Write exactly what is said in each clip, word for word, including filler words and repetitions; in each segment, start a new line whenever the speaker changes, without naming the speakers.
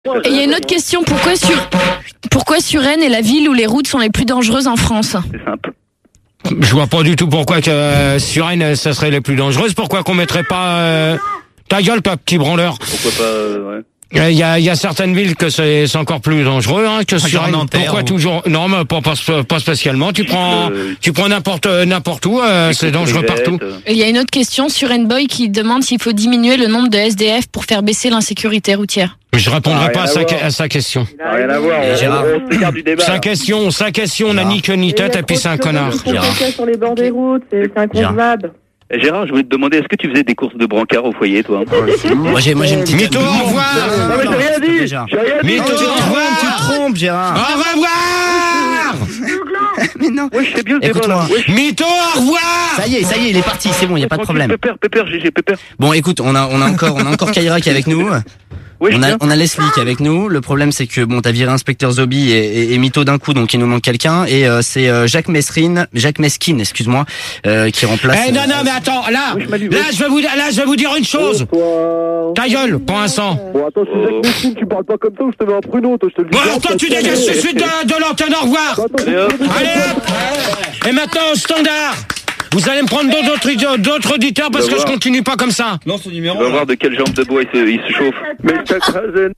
Et il y a une autre question, pourquoi sur pourquoi Suresnes est la ville où les routes sont les plus dangereuses en France?
C'est simple.
Je vois pas du tout pourquoi que euh, Suresnes, ça serait les plus dangereuses. Pourquoi qu'on mettrait pas euh, ta gueule, toi, petit branleur.
Pourquoi pas, euh, ouais.
Il y a, il y a certaines villes que c'est, c'est encore plus dangereux hein, que Suresnes. Pourquoi ou... toujours? Non, mais pas, pas, pas spécialement. Tu prends, euh, tu prends n'importe n'importe où. Euh, c'est dangereux partout.
Il y a une autre question, Suresnes Boy qui demande s'il faut diminuer le nombre de S D F pour faire baisser l'insécurité routière.
Je répondrai pas à, à, sa, à sa question.
Rien à voir. On du débat,
sa question, sa question, on n'a ni queue ni tête et puis c'est un connard.
Sur les bords des routes, c'est inconcevable.
Gérard, je voulais te demander, est-ce que tu faisais des courses de brancard au foyer, toi?
Moi, j'ai, moi, j'ai une petite...
Mytho, au revoir!
Non, mais j'ai rien dit! J'ai rien dit!
Mytho, tu te trompes, tu te trompes, Gérard! Au revoir!
Mais non!
Ouais, je sais bien le débat, là.
Mytho, au revoir!
Ça y est, ça y est, il est parti, c'est bon, il y a pas de problème.
Pépère, Pépère, G G, Pépère.
Bon, écoute, on a, on a encore, on a encore Kaira qui est avec nous.
Oui,
on a, on a Leslie qui est avec nous. Le problème, c'est que bon, t'as viré inspecteur Zobi et, et, et Mytho d'un coup, donc il nous manque quelqu'un. Et euh, c'est euh, Jacques Mesrine, Jacques Meskin, excuse-moi, euh, qui remplace.
Eh non non, mais attends, là, oui, là, je vais vous, là, je vais vous dire une chose. Oh, ta gueule, pour un sang.
Bon, attends, je suis Jacques Meskin, tu parles pas comme ça ou je te mets un pruneau, toi, je te le dis.
Bon, attends, tu dégages tout de suite de, de l'antenne, au revoir. Allez, hop. Et maintenant au standard. Vous allez me prendre d'autres, d'autres auditeurs parce que je continue pas comme ça.
Non, son numéro. On va voir de quelle jambe de bois il se, il se chauffe.
Mais Stackrazen.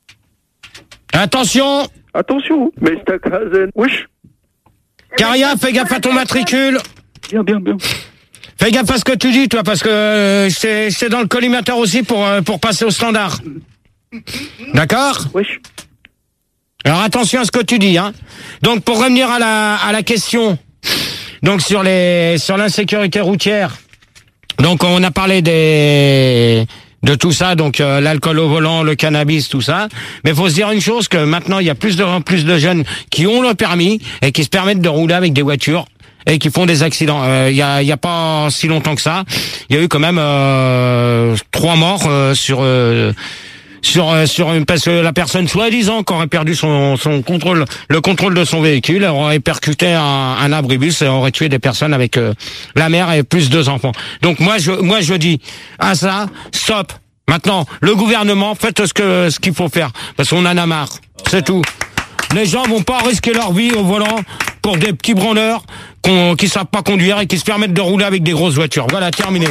Attention.
Attention. Mais Stackrazen. Wesh.
Caria, fais gaffe à ton matricule.
Bien, bien, bien.
Fais gaffe à ce que tu dis, toi, parce que euh, c'est, c'est dans le collimateur aussi pour, euh, pour passer au standard. D'accord?
Wesh.
Alors attention à ce que tu dis, hein. Donc pour revenir à la, à la question. Donc sur les sur l'insécurité routière, donc on a parlé des de tout ça, donc euh, l'alcool au volant, le cannabis, tout ça. Mais faut se dire une chose, que maintenant il y a plus de plus de jeunes qui ont le permis et qui se permettent de rouler avec des voitures et qui font des accidents. Il euh, y a il y a pas si longtemps que ça, il y a eu quand même euh, trois morts euh, sur euh, sur sur une parce que la personne soi-disant qui aurait perdu son son contrôle le contrôle de son véhicule aurait percuté un, un abribus et aurait tué des personnes avec euh, la mère et plus deux enfants. Donc moi je moi je dis à ça stop. Maintenant le gouvernement faites ce que ce qu'il faut faire parce qu'on en a marre. C'est tout. Les gens vont pas risquer leur vie au volant pour des petits branleurs qu'on, qui savent pas conduire et qui se permettent de rouler avec des grosses voitures. Voilà, terminé.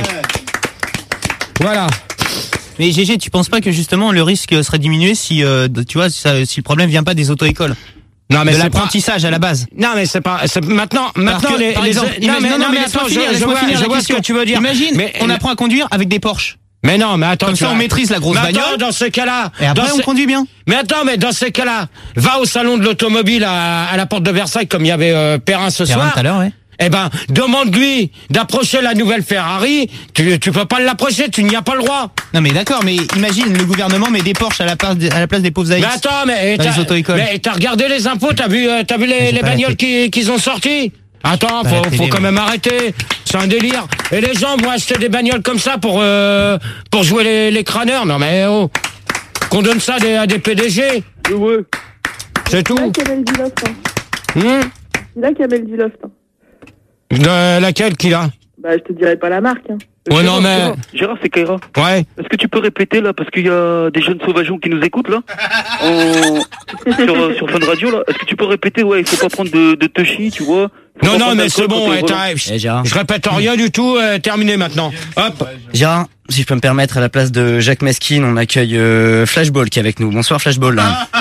Voilà.
Mais G G, tu penses pas que justement le risque serait diminué si euh, tu vois si, ça, si le problème vient pas des auto-écoles?
Non mais
de
c'est
l'apprentissage
pas...
à la base.
Non mais c'est pas c'est maintenant maintenant
que,
les,
par
les
exemple,
non, mais, non, non mais
attends,
attends,
finir,
je, je vois,
finir
je vois ce que tu veux dire.
Imagine,
mais,
on apprend à conduire avec des Porsche.
Mais non, mais attends,
comme ça
vas...
on maîtrise la grosse
mais
bagnole.
Attends, dans ce cas-là,
et après on
ce...
conduit bien.
Mais attends, mais dans ce cas-là, va au salon de l'automobile à, à la porte de Versailles comme il y avait euh, Perrin ce
Perrin
soir.
tout à l'heure, ouais.
Eh ben, demande-lui d'approcher la nouvelle Ferrari. Tu, tu peux pas l'approcher, tu n'y as pas le droit.
Non mais d'accord, mais imagine le gouvernement met des Porsche à la place, à la place des pauvres A X.
Mais attends, mais
t'as,
mais t'as regardé les impôts, t'as vu, euh, t'as vu les, les bagnoles qui, qu'ils ont sorties. Attends, faut, télé, faut quand même arrêter. C'est un délire. Et les gens vont acheter des bagnoles comme ça pour euh, pour jouer les, les crâneurs. Non mais oh, qu'on donne ça à des, à des P D G.
Ouais.
C'est tout.
C'est là qu'il y avait le Diloft.
Hum
C'est là qu'il y avait le Diloft.
De laquelle qu'il a?
Bah je te dirai pas la marque. Hein.
Ouais, non, mais...
Gérard, Gérard, c'est Kaira.
Ouais.
Est-ce que tu peux répéter, là, parce qu'il y a des jeunes sauvageons qui nous écoutent, là, en... sur, sur Fun Radio, là. Est-ce que tu peux répéter, ouais, il faut pas prendre de, de touchy, tu vois. Faut
non, non, mais c'est bon, ouais,
eh,
je répète rien du tout, euh, terminé maintenant. Hop.
Gérard, si je peux me permettre, à la place de Jacques Meskin, on accueille euh, Flashball qui est avec nous. Bonsoir Flashball.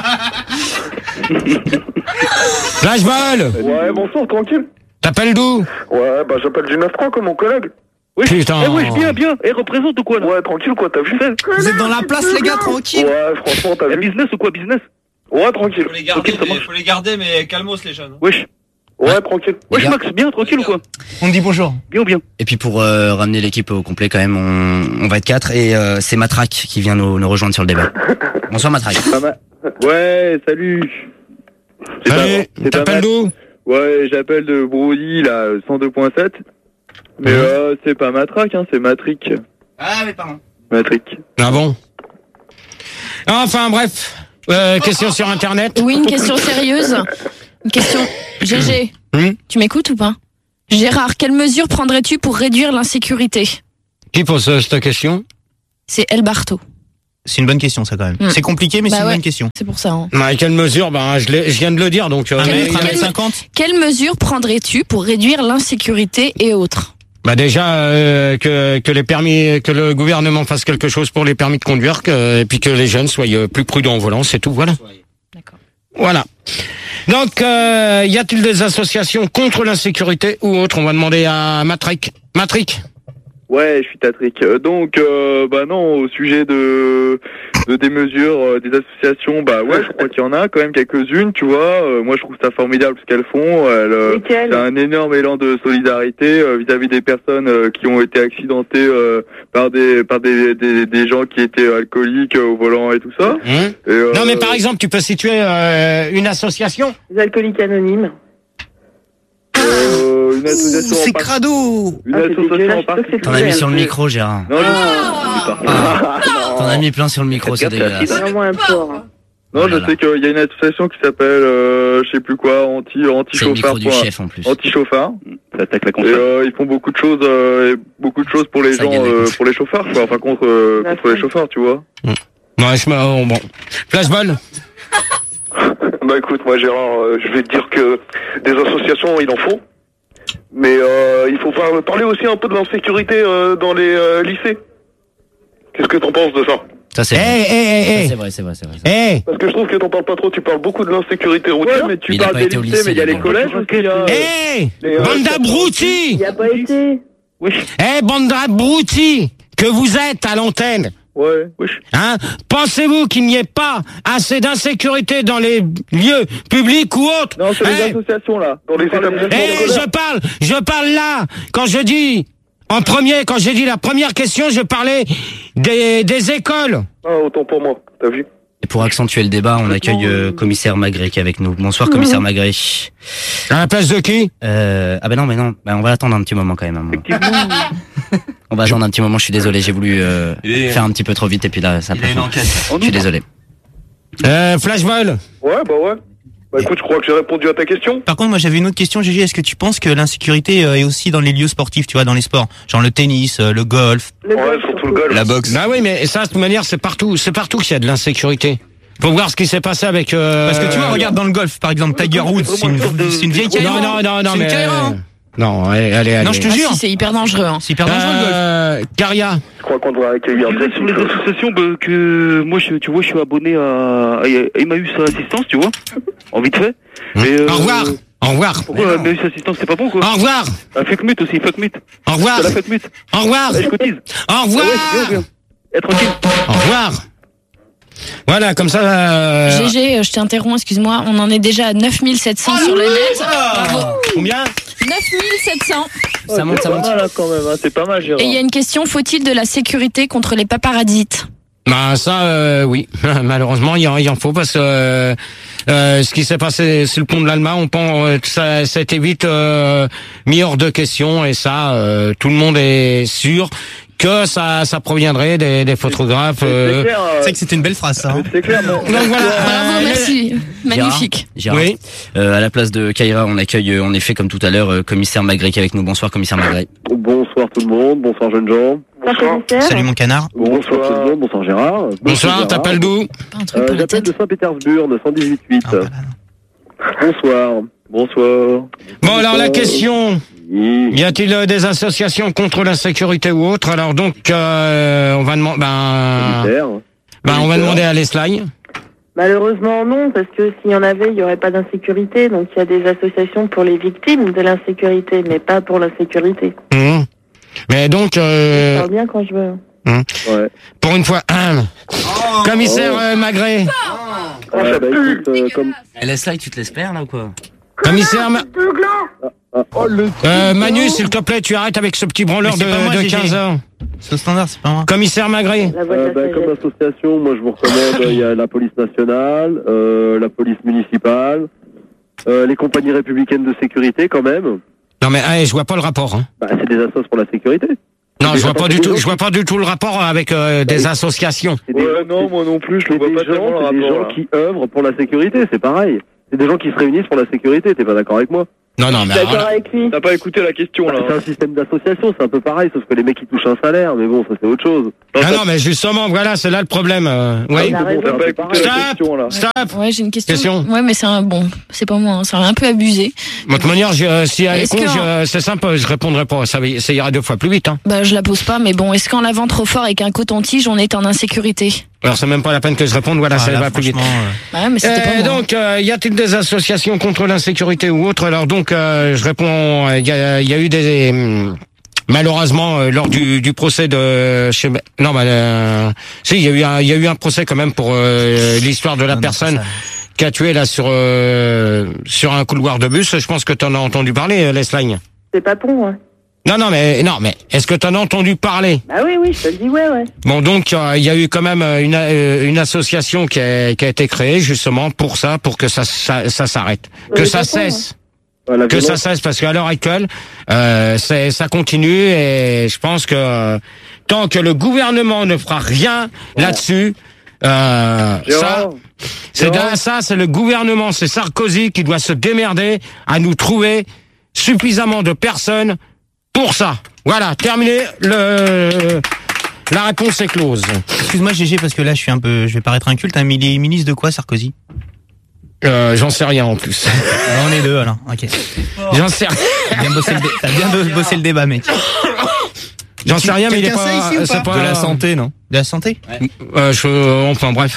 Flashball.
Ouais, bonsoir, tranquille.
T'appelles d'où?
Ouais, bah j'appelle du neuf trois comme mon collègue.
Oui.
Putain.
Eh oui, bien, bien. Eh, représente ou quoi, là?
Ouais, tranquille quoi, t'as vu?
Vous êtes dans la place, les gars, tranquille.
Ouais, franchement, t'as
eh,
vu?
business ou quoi, business?
Ouais, tranquille.
Faut les garder,
okay,
mais, faut les garder, mais calmos, les jeunes.
Wesh.
Ouais, tranquille.
Wesh, Max, bien, tranquille ou quoi?
On te dit bonjour.
Bien ou bien?
Et puis pour euh, ramener l'équipe au complet quand même, on, on va être quatre et euh, c'est Matraque qui vient nous, nous rejoindre sur le débat. Bonsoir Matraque.
Ouais, salut.
Salut, t'appelles d'où?
Ouais, j'appelle de Brody, là, cent deux point sept. Mais mmh. euh, c'est pas Matraque, hein, c'est Matric.
Ah, mais pardon.
Matric.
Ah bon? Enfin, bref. Euh, question sur Internet.
Oui, une question sérieuse. Une question... G G,
mmh.
Tu m'écoutes ou pas? Gérard, quelles mesures prendrais-tu pour réduire l'insécurité?
Qui pose cette question?
C'est El Barto.
C'est une bonne question, ça, quand même.
Mm.
C'est compliqué, mais
Bah
c'est une
ouais.
bonne question.
C'est pour ça. Hein.
Bah, quelle mesure? Ben, je, l'ai- je viens de le dire, donc. euh,
Un
Quel-
mètre, un
quel-
mètre cinquante.
Quelles mesures prendrais-tu pour réduire l'insécurité et autres?
Bah déjà euh, que que les permis, que le gouvernement fasse quelque chose pour les permis de conduire, que, et puis que les jeunes soient euh, plus prudents au volant, c'est tout. Voilà.
D'accord.
Voilà. Donc, euh, y a-t-il des associations contre l'insécurité ou autres? On va demander à Matrick. Matrick.
Ouais, je suis Tatrick. Euh, Donc, euh, bah non, au sujet de, de des mesures euh, des associations, bah ouais, je crois qu'il y en a quand même quelques-unes, tu vois. Euh, moi, je trouve ça formidable ce qu'elles font. Elles, euh,
Lesquelles?
c'est un énorme élan de solidarité euh, vis-à-vis des personnes euh, qui ont été accidentées euh, par des par des, des des gens qui étaient alcooliques euh, au volant et tout ça.
Mmh.
Et, euh,
Non, mais par exemple, tu peux situer euh, une association.
Les alcooliques anonymes.
euh, une association en
C'est
par-
crado.
une
Ah, c'est
association
dégueulasse,
en
je trouve que c'est
particulier.
T'en as mis sur le
Ouais.
micro, Gérard.
Non, je- Ah, non.
T'en as mis plein sur le micro, c'est dégueulasse.
C'est vraiment un porc. hein.
Non,
Oh là
je
là.
sais qu'il y a une association qui s'appelle, euh, je sais plus quoi, anti anti
C'est le
chauffard.
micro du chef en plus.
Anti chauffard.
Ça attaque la
Et
console.
euh, ils font beaucoup de choses, euh, et beaucoup de choses pour les
Ça
gens,
gagne les
euh,
coups.
pour les chauffeurs, quoi. Enfin contre euh,
La
contre les
fin.
chauffeurs, tu vois.
Ouais, je me... oh, bon. Flashball.
Bah écoute, moi Gérard, euh, je vais te dire que des associations, il en faut. Mais euh, il faut par- parler aussi un peu de l'insécurité euh, dans les euh, lycées. Qu'est-ce que t'en penses de ça?
Ça, c'est
Eh,
vrai.
eh,
Ça,
eh,
c'est vrai, c'est vrai, c'est vrai.
eh. Eh.
Parce que je trouve que t'en parles pas trop, tu parles beaucoup de l'insécurité
Ouais,
routière.
mais tu
Il a
parles
pas
des
été au
lycées,
lycée,
mais il y a les
mais bon.
collèges aussi. il y a-
Eh,
Les, euh,
bande
Il
d'abrutis.
n'y a pas été.
Eh, bande d'abrutis que vous êtes à l'antenne.
Ouais, oui.
Hein? Pensez-vous qu'il n'y ait pas assez d'insécurité dans les lieux publics ou autres?
Non, c'est les
Eh,
associations là.
Dans les
On parle des
établissements
eh,
associations.
je parle, je parle là, quand je dis, en premier, quand j'ai dit la première question, je parlais des, des écoles.
Ah, autant pour moi, t'as vu?
Et pour accentuer le débat, on accueille euh, commissaire Magré qui est avec nous. Bonsoir, commissaire Magré.
À la place de qui?
Euh, ah ben non, mais non, ben on va attendre un petit moment quand même. hein. On va attendre un petit moment. Je suis désolé, j'ai voulu euh,
Il est-
faire un petit peu trop vite et puis là, ça.
Il y a une enquête.
Je suis désolé.
Euh, Flashball.
Ouais, bah ouais. Bah écoute, je crois que j'ai répondu à ta question.
Par contre, moi, j'avais une autre question, Gégé. Est-ce que tu penses que l'insécurité euh, est aussi dans les lieux sportifs, tu vois, dans les sports? Genre le tennis, euh, le golf.
Le
Ouais,
golf,
surtout le golf.
La boxe.
Bah oui, mais ça, de toute manière, c'est partout, c'est partout qu'il y a de l'insécurité. Faut voir ce qui s'est passé avec. Euh...
Parce que tu vois, regarde dans le golf, par exemple, Tiger Woods, c'est une, c'est une vieille Kaira.
Non, non, non, non,
C'est une
mais.
Kaira, hein.
Non, allez, allez, allez.
Non, je te
Ah
jure.
si, c'est hyper dangereux. Hein.
C'est hyper dangereux le golf.
Euh, Caria.
Je crois qu'on doit accueillir
Tu sais, sur les associations, bah, que moi, je, tu vois, je suis abonné à, à Emmaüs Assistance, tu vois, en vite fait. Mais, euh,
Au revoir. Au revoir.
Pourquoi Emmaüs Assistance, c'est pas bon, quoi?
Au revoir.
Ah, fake mute aussi, fake mute.
Au revoir.
C'est la fake mute.
Au revoir.
Allez, je cotise.
Au revoir.
Ah ouais, c'est bien, bien. Eh, tranquille.
Au revoir. Voilà, comme ça. Euh...
G G, euh, je t'interromps, excuse-moi. On en est déjà à neuf mille sept cents sur le net. Bravo.
Combien?
neuf mille sept cents.
Ça monte, ça
C'est
monte.
pas mal, hein, quand même, hein. C'est pas mal, Gérard.
Et il y a une question, faut-il de la sécurité contre les paparazzis?
Bah ça, euh, oui. Malheureusement, il en, il en faut parce que euh, euh, ce qui s'est passé sur le pont de l'Alma, on pense euh, que ça, ça a été vite euh, mis hors de question et ça, euh, tout le monde est sûr que ça, ça proviendrait des, des photographes.
C'est
Euh,
clair, euh,
C'est vrai que c'était une belle phrase, ça. hein.
c'est clair, non.
donc voilà.
Bravo,
Euh,
merci. Magnifique.
Gérard,
Oui.
euh, à la place de Kaira, on accueille euh, en effet, comme tout à l'heure, euh, commissaire Magré qui est avec nous. Bonsoir, commissaire Magré.
Bonsoir tout le monde, bonsoir jeunes gens.
Ça, commissaire.
Salut mon canard.
Bonsoir tout le monde, bonsoir Gérard.
Bonsoir, t'appelles d'où?
Pas un truc
Euh,
pour la
J'appelle
tête.
de Saint-Pétersbourg, de cent dix-huit huit.
Ah, voilà.
Bonsoir. Bonsoir.
Bon alors la question.
Oui.
Y a-t-il euh, des associations contre l'insécurité ou autre? Alors donc euh, on va demander, ben,
Militaire.
ben on va demander à Leslay.
Malheureusement, non, parce que s'il y en avait, il n'y aurait pas d'insécurité. Donc, il y a des associations pour les victimes de l'insécurité, mais pas pour l'insécurité.
Mmh. Mais donc
Je
euh,
parle bien quand je veux.
Ouais.
pour une fois, un commissaire euh, Magré,
Ouais, bah, écoute, euh, comme...
Et laisse là, tu te l'espères là ou quoi?
commissaire Ma-
Oh, le...
euh, Manu, s'il te plaît, tu arrêtes avec ce petit branleur
Mais
de,
c'est pas moi,
de
Gégé.
quinze ans.
C'est au standard, c'est pas moi.
Commissaire Magré.
La voix de
Euh,
la
bah, comme
sagesse.
association, moi je vous recommande, euh, il y a la police nationale, euh, la police municipale, euh, les compagnies républicaines de sécurité quand même.
Non mais hey, je vois pas le rapport. Hein.
Bah, c'est des assos pour la sécurité.
Non,
C'est
je vois
des
pas
gens
du
qui-
tout. Je vois pas du tout le rapport avec euh, des associations.
C'est des,
Ouais, non, moi non plus, je le
c'est
vois
des
pas tellement le
gens, c'est des
rapport.
gens
là.
qui œuvrent pour la sécurité, c'est pareil. C'est des gens qui se réunissent pour la sécurité, t'es pas d'accord avec moi?
Non, non, mais
D'accord
alors là-
avec lui.
T'as pas écouté la question là.
C'est un système d'association, c'est un peu pareil, sauf que les mecs ils touchent un salaire, mais bon, ça c'est autre chose.
Ah non, mais justement, voilà, c'est là le problème. euh, oui.
Il a raison.
T'as pas écouté la
Stop.
question là.
Stop.
Ouais, j'ai une question.
Question.
Ouais, mais c'est un bon. C'est pas moi. Hein, c'est un peu abusé.
De toute manière, je, euh, si elle est
Est-ce
con,
que-
je- c'est simple, je répondrai pas. Ça, va- ça ira deux fois plus vite. Hein.
Bah, je la pose pas, mais bon, est-ce qu'en lavant trop fort avec un coton-tige, on est en insécurité?
Alors, c'est même pas la peine que je réponde. Voilà,
Ah,
ça
là,
va plus vite.
franchement, euh,
Ouais, mais c'était
Euh,
pas moi.
donc, euh, y a-t-il des associations contre l'insécurité ou autre? Alors donc, euh, je réponds. Il y a, y a eu des hum, malheureusement euh, lors du, du procès de chez non, bah, euh, si, il y a eu un, il y a eu un procès quand même pour euh, l'histoire de la
non, non,
personne
c'est ça.
qui a tué là sur euh, sur un couloir de bus. Je pense que tu en as entendu parler, euh, Leslie.
C'est pas bon, hein.
Non, non, mais non, mais est-ce que tu en as entendu parler?
Bah oui, oui, je te le dis, ouais, ouais.
Bon, donc euh, il y a eu quand même euh, une, euh, une association qui a, qui a été créée justement pour ça, pour que ça, ça, ça s'arrête, que
Ouais,
ça
c'est pas
cesse,
Ouais, la
que ça
violence,
cesse, parce qu'à l'heure actuelle, euh, c'est, ça continue et je pense que euh, tant que le gouvernement ne fera rien là-dessus, euh, ça,
Gérard,
c'est
Gérard.
d'un- ça, c'est le gouvernement, c'est Sarkozy qui doit se démerder à nous trouver suffisamment de personnes pour ça. Voilà, terminé. Le la réponse est close.
Excuse-moi Gégé parce que là je suis un peu, je vais paraître inculte, hein, mais il est ministre de quoi Sarkozy?
Euh, j'en sais rien en plus.
On est deux alors. Ok.
J'en sais rien.
T'as bien bossé le, dé- t'as bien bo- bossé le débat, mec.
J'en sais rien, mais il est
Quelqu'un sait
pas.
ici ou
c'est
pas
pas
De la santé, non? De la santé?
Euh, je, enfin bref.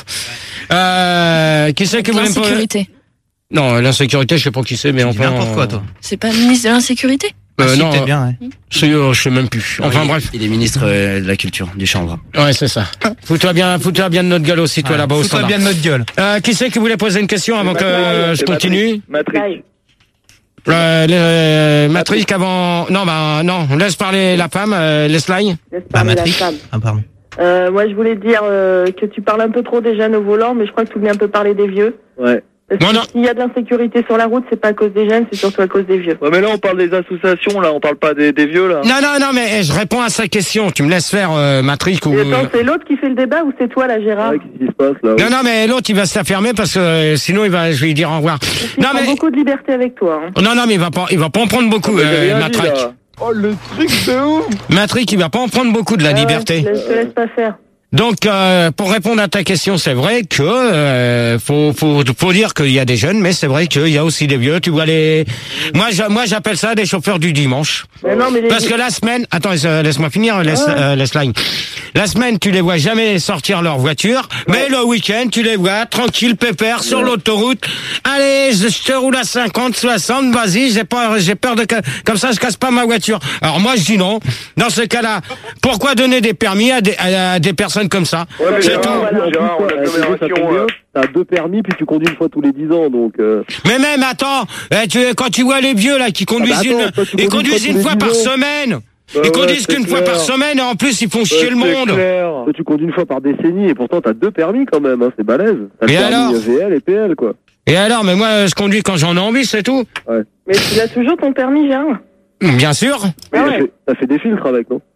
Euh, qui c'est qui voulait me poser-
L'insécurité.
Non, l'insécurité, je sais pas qui c'est, mais
Tu dis
enfin.
n'importe quoi, toi.
C'est pas le ministre de l'insécurité?
Euh,
Ah, si,
non,
peut-être bien, ouais.
c'est, euh, je sais même plus. Enfin
il,
bref.
Il est ministre euh, de la culture, du chanvre.
Ouais, c'est ça. Fous-toi bien, fous-toi bien de notre gueule aussi, toi
Ouais.
là-bas au
Fous-toi
standard.
bien de notre gueule.
Euh, qui c'est qui voulait poser une question avant que euh, je
C'est
continue?
Matrix.
Bye.
Euh, le- Matrix avant. Non, bah non. Laisse parler la femme. Euh, laisse Laisse.
Laisse
Bah,
parler la
Matrix.
femme.
Ah, pardon.
Euh, moi, je voulais dire euh, que tu parles un peu trop des jeunes au volant, mais je crois que tu oublies un peu parler des vieux.
Ouais.
Parce
Non,
que
non.
s'il y a de l'insécurité sur la route, c'est pas à cause des jeunes, c'est surtout à cause des vieux.
Ouais, mais là on parle des associations, là on parle pas des, des vieux là.
Non, non, non, mais eh, je réponds à sa question. Tu me laisses faire euh, Matrix ou.
Et attends, c'est l'autre qui fait le débat ou c'est toi, là, Gérard?
Ouais, qu'est-ce qui se passe là?
Non, non, mais l'autre, il va se la fermer parce que euh, sinon, il va, je vais lui dire au revoir.
Il
Non,
prend
mais,
beaucoup de liberté avec toi. Hein.
non, non, mais il va pas, il va pas en prendre beaucoup,
Mais j'ai
euh,
rien dit,
Matrix.
là. Oh le truc de ouf.
Matrix, il va pas en prendre beaucoup de la
Ah ouais,
liberté.
je te laisse pas faire.
Donc, euh, pour répondre à ta question, c'est vrai que euh, faut, faut, faut dire qu'il y a des jeunes, mais c'est vrai qu'il y a aussi des vieux. Tu vois les, moi, j'a- moi, j'appelle ça des chauffeurs du dimanche.
Mais non, mais les...
Parce que la semaine, attends, euh, laisse-moi finir, laisse,
Ouais.
euh, laisse line. La semaine, tu les vois jamais sortir leur voiture, mais le week-end, tu les vois tranquille, pépère, sur l'autoroute. Allez, je, je te roule à cinquante, soixante, vas-y, j'ai peur, j'ai peur de, ca- comme ça, je casse pas ma voiture. Alors moi, je dis non. Dans ce cas-là, pourquoi donner des permis à des, à, à des personnes comme ça?
Ouais, mais
C'est
Gérard,
tout.
voilà.
Gérard,
Euh,
l'agglomération.
ça tombe bien,
euh,
T'as deux permis puis tu conduis une fois tous les dix ans, donc. Euh...
Mais même, attends, eh, tu, quand tu vois les vieux là qui conduisent
Ah bah attends,
une,
toi, tu
ils
conduis
conduisent
une
une
fois
fois
tous
par
les dix ans.
semaine.
Bah
Ils
ouais,
conduisent
c'est
qu'une fois
clair.
par semaine et en plus ils font
ouais,
chier le
c'est
monde.
clair.
Toi, tu conduis une fois par décennie et pourtant t'as deux permis quand même, hein, c'est balèze. T'as le
Et
permis
alors
V L et P L quoi.
Et alors, mais moi je conduis quand j'en ai envie, c'est tout.
Mais tu as toujours ton permis, Gérard?
Bien sûr.
Ah
T'as
ouais.
fait, t'as fait des filtres avec, non?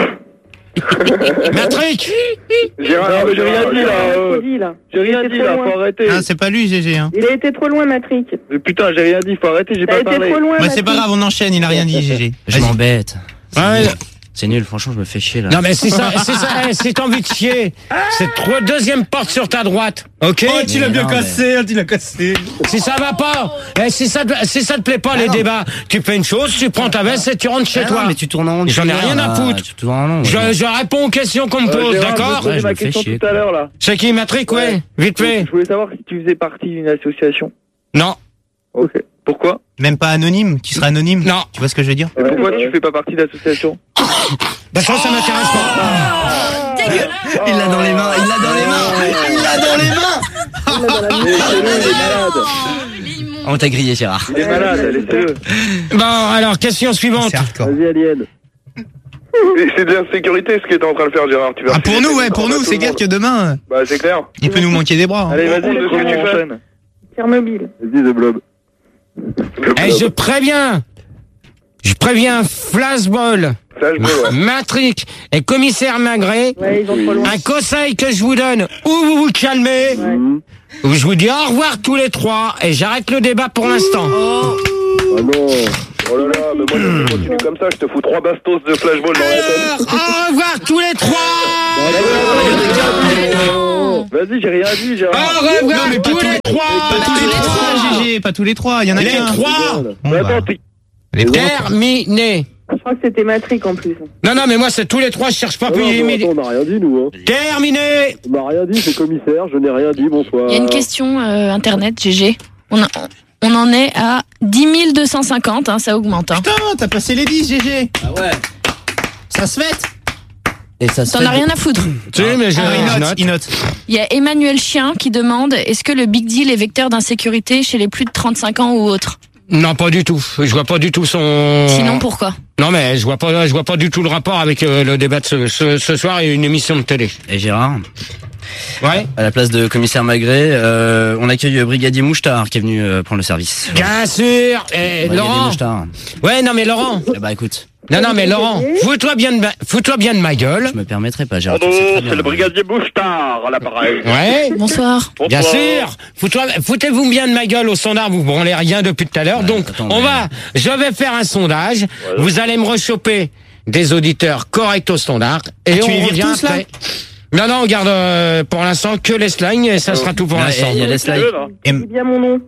Matrix.
Gérard,
Non,
mais j'ai rien dit là.
Il a
euh,
trop dit, là.
J'ai rien
Il était
dit
trop
là,
loin.
faut arrêter.
Ah, c'est pas lui, Gégé, hein.
Il a été trop loin, Matrix.
Mais putain, j'ai rien dit, faut arrêter, j'ai
T'as
pas
été
parlé.
trop loin,
Bah, c'est pas
Matrix.
grave, on enchaîne, il a rien dit, Gégé.
Je
Vas-y.
m'embête. C'est
Ouais.
nul. C'est nul, franchement, je me fais chier là.
Non mais si ça, si ça, eh, si t'as envie de chier, c'est trois deuxième porte sur ta droite, ok?
Oh, tu l'as
Mais
bien
non,
cassé, tu l'as cassé.
Si ça va pas, eh, si ça, te- si ça te plaît pas les débats, tu fais une chose, tu prends ta veste et tu rentres chez
Ah
toi.
non, mais tu tournes en rond.
J'en ai
depuis
rien
hier,
à
là.
foutre.
Tu tournes en rond.
Je,
ouais.
je réponds aux questions qu'on me
Euh,
pose,
Gérard,
d'accord?
je posais
Ouais, je
ma
me fais
question
chier,
tout à l'heure là.
C'est qui, Matrix? Ouais, vite fait.
Je voulais savoir si tu faisais partie d'une association.
Non,
Ok. Pourquoi?
Même pas anonyme, tu seras anonyme.
non.
Tu vois ce que je veux dire?
Et pourquoi tu fais pas partie d'association?
Bah ça, ça m'intéresse pas.
Il l'a dans les mains, il l'a dans les mains, il l'a dans les mains.
Laissez-le, il est malade.
On t'a grillé, Gérard.
Il est malade, laissez-le.
Bon, alors, question suivante.
C'est hardcore.
Vas-y, Alien.
Et c'est de l'insécurité ce que t'es en train de faire, Gérard. Tu vas
Ah, pour nous, ouais, pour nous, c'est clair que demain,
Bah, c'est clair.
il peut nous manquer des bras. hein.
Allez, vas-y,
Comment
monsieur,
tu
tu
fais
enchaînes.
Tchernobyl.
Vas-y, The Blob.
Eh, je préviens. Je préviens Flashball,
Ça, je veux, ouais.
Matrix et Commissaire Maigret.
Ouais, ils vont trop loin.
Un conseil que je vous donne, ou vous vous calmez,
Ouais.
ou je vous dis au revoir tous les trois et j'arrête le débat pour l'instant.
Ah non.
Oh là là, mais moi je continue comme ça, je te fous trois bastos de flashball dans la tête.
Au revoir tous les trois.
Vas-y, j'ai rien dit, j'ai
Au
rien
revoir
Non, mais pas
tous
tous
les trois.
Pas tous les trois, G G, pas tous les trois, il y en a
Les
qu'un.
trois.
Bon,
dit.
bah,
Attends, t'es-
les trois.
Terminé.
Je crois que c'était Matrick en plus.
Non, non, mais moi c'est tous les trois, je cherche pas
Ah
plus.
non, non,
mais-
attends, on n'a rien dit, nous. Hein.
Terminé.
On n'a rien dit, c'est commissaire, je n'ai rien dit, bonsoir.
Il y a une question euh, internet, G G. On, a- on en est à dix mille deux cent cinquante, hein, ça augmente. Hein.
Putain, t'as passé les dix, G G.
Ah ouais.
Ça se fait.
Et ça se
T'en
fait
as rien à foutre.
Tu sais, mais je,
Ah, il
je
note,
note.
il note.
Il y a Emmanuel Chien qui demande est-ce que le Big Deal est vecteur d'insécurité chez les plus de trente-cinq ans ou autres?
Non, pas du tout. Je vois pas du tout son.
Sinon, pourquoi?
Non, mais je vois pas, je vois pas du tout le rapport avec euh, le débat de ce, ce, ce soir et une émission de télé.
Et Gérard,
Ouais.
à la place de commissaire Magré, euh, on accueille euh, brigadier Mouchtar qui est venu euh, prendre le service.
Bien sûr. Et
Brigadier
Laurent.
Mouchtar.
Ouais, non, mais Laurent.
Eh bah écoute,
Non, non, mais Laurent, fous-toi bien de, ma- fous-toi bien de ma gueule.
je me permettrai pas, Gérard. tu
Pardon,
le sais très bien.
c'est le brigadier Bouchtard à l'appareil.
Ouais.
Bonsoir.
Bien
Bonsoir.
sûr. Fous-toi, foutez-vous bien de ma gueule au sondage. Vous branlez rien depuis tout à l'heure.
Ouais,
Donc,
attends,
on
mais-
va, je vais faire un sondage. Vous allez me rechoper des auditeurs corrects au standard. Et
Ah, tu
on
les vires
revient
tous, là
après. Non, non, on garde euh, pour l'instant que les slangs et ça sera tout pour
Non,
l'instant.
et il y a les slides.
là.
Et-
Dis bien mon nom.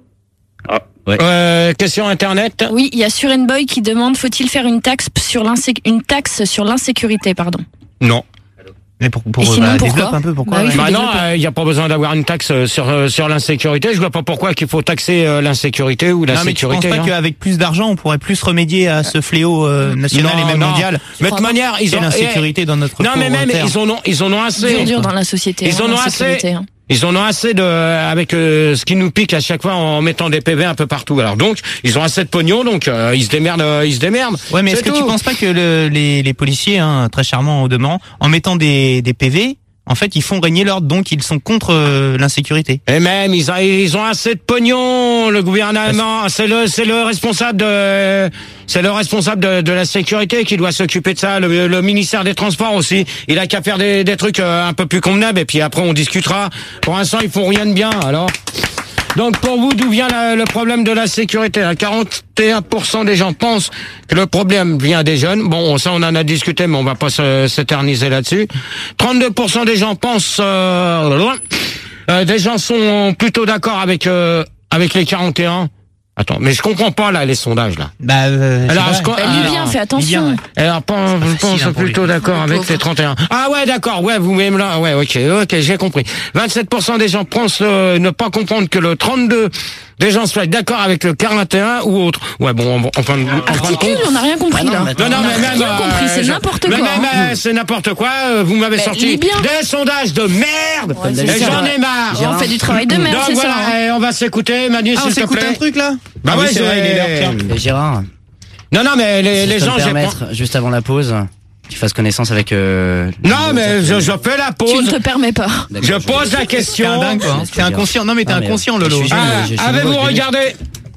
Euh, question internet.
Oui, il y a Surenboy qui demande faut-il faire une taxe sur l'insé- une taxe sur l'insécurité, pardon.
Non.
Mais pour, pour
Et sinon,
bah,
pourquoi
développe un peu pourquoi.
Bah oui,
ouais.
faut
Bah non,
développer.
il n'y a pas besoin d'avoir une taxe euh, sur euh, sur l'insécurité. Je vois pas pourquoi qu'il faut taxer euh, l'insécurité ou la
Non, mais tu penses
sécurité.
pas
hein.
qu'avec plus d'argent, on pourrait plus remédier à ce fléau euh, national
Non,
et même
non.
mondial
Mais de toute manière, ils
et
ont
l'insécurité dans notre
Non, mais
pauvre
même
terre.
ils en ont ils en ont assez.
Dur, dur dans la société.
Ils
hein,
en ont assez.
l'insécurité, hein.
Ils en ont assez de avec euh, ce qui nous pique à chaque fois en mettant des P V un peu partout. Alors donc ils ont assez de pognon, donc euh, ils se démerdent, euh, ils se démerdent.
Ouais, mais
C'est
est-ce que
tout.
tu penses pas que le, les, les policiers, hein, très charmants au demeurant, en mettant des, des P V, en fait, ils font régner l'ordre, donc ils sont contre euh, l'insécurité.
Et même ils, a- ils ont assez de pognon. Le gouvernement, c'est le c'est le responsable de c'est le responsable de, de la sécurité qui doit s'occuper de ça. Le, le ministère des Transports aussi. Il a qu'à faire des, des trucs euh, un peu plus convenables et puis après on discutera. Pour l'instant ils font rien de bien. Alors. Donc pour vous, d'où vient la- le problème de la sécurité? quarante et un pour cent des gens pensent que le problème vient des jeunes. Bon, ça on en a discuté, mais on va pas se- s'éterniser là-dessus. trente-deux pour cent des gens pensent... Euh, euh, des gens sont plutôt d'accord avec euh, avec les quarante et un. Attends, mais je comprends pas là les sondages là.
Bah, euh,
Alors,
c'est
est-ce qu'on-
vrai.
Bah, lis
alors,
bien, fais attention.
Lilian, ouais.
Alors, pense,
C'est pas
je
facile,
pense
hein, pour
plutôt
lui.
d'accord avec
pauvre.
les trente et un. Ah ouais, d'accord, ouais, vous même là, ouais, ok, ok, j'ai compris. vingt-sept pour cent des gens pensent euh, ne pas comprendre que le trente-deux des gens soient d'accord avec le quarante et un ou autre. Ouais, bon, en, en fin de en fin de
Articule,
compte.
on n'a rien compris
Ah non,
là.
mais
Non, non,
On n'a
mais même,
rien
euh,
compris, c'est
je-
n'importe
mais
quoi.
même,
hein.
euh, c'est n'importe quoi. euh, Vous m'avez
Mais
sorti
lis bien.
des sondages de merde.
Ouais, c'est
et
ça.
j'en ai marre.
Ouais, on fait du travail de merde,
Donc
c'est ça.
voilà,
hein.
et on va s'écouter, Manu,
Ah, on
s'il te
s'écoute
plaît.
un truc là
Bah
Ah oui,
ouais,
c'est vrai,
j'ai-
il est l'heure, tiens.
Et Gérard,
Non, non, mais les,
si
les
je peux
gens,
me
j'ai pas...
permettre, juste avant la pause, tu fasses connaissance avec... Euh,
Non, mais je, je fais la
Tu
pause.
ne te permets pas.
D'accord,
Je
vais-
pose la
T'es
question.
un dingue, quoi. hein.
Laisse-le
T'es
dire.
inconscient. Non, mais t'es
Ah, mais,
inconscient,
euh,
Lolo.
je suis jeune,
Ah,
je suis
avez-vous
nouveau, je l'ai
regardé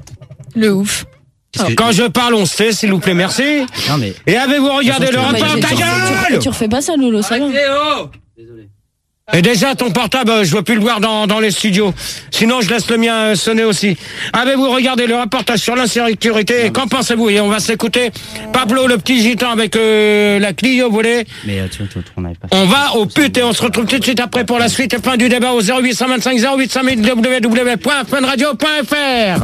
Le ouf.
Qu'est-ce que-
Quand je parle, on se tait, s'il vous plaît, merci.
Non mais...
Et avez-vous regardé le
Attention,
Mais
rapport
tu,
Ta
tu-
gueule
tu refais pas ça, Lolo, ça va.
Désolé.
Et déjà, ton portable, je veux plus le voir dans, dans les studios. Sinon, je laisse le mien sonner aussi. Avez-vous regardé le reportage sur l'insécurité et qu'en pensez-vous? Et on va s'écouter Pablo, le petit gitan, avec euh, la Clio volée.
Mais euh, tu vois, on n'avait pas...
On va au pute et on se retrouve tout de suite après pour la suite et fin du débat au zéro huit cent vingt-cinq zéro huit cent mille w w w point fun radio point f r.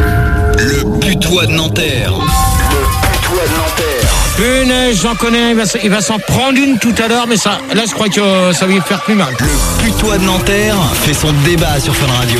Le putois de Nanterre. Le putois de Nanterre.
Punaise, j'en connais, il va, s- il va s'en prendre une tout à l'heure, mais ça, là, je crois que euh, ça va lui faire plus mal.
Le putois de Nanterre fait son débat sur Fun Radio.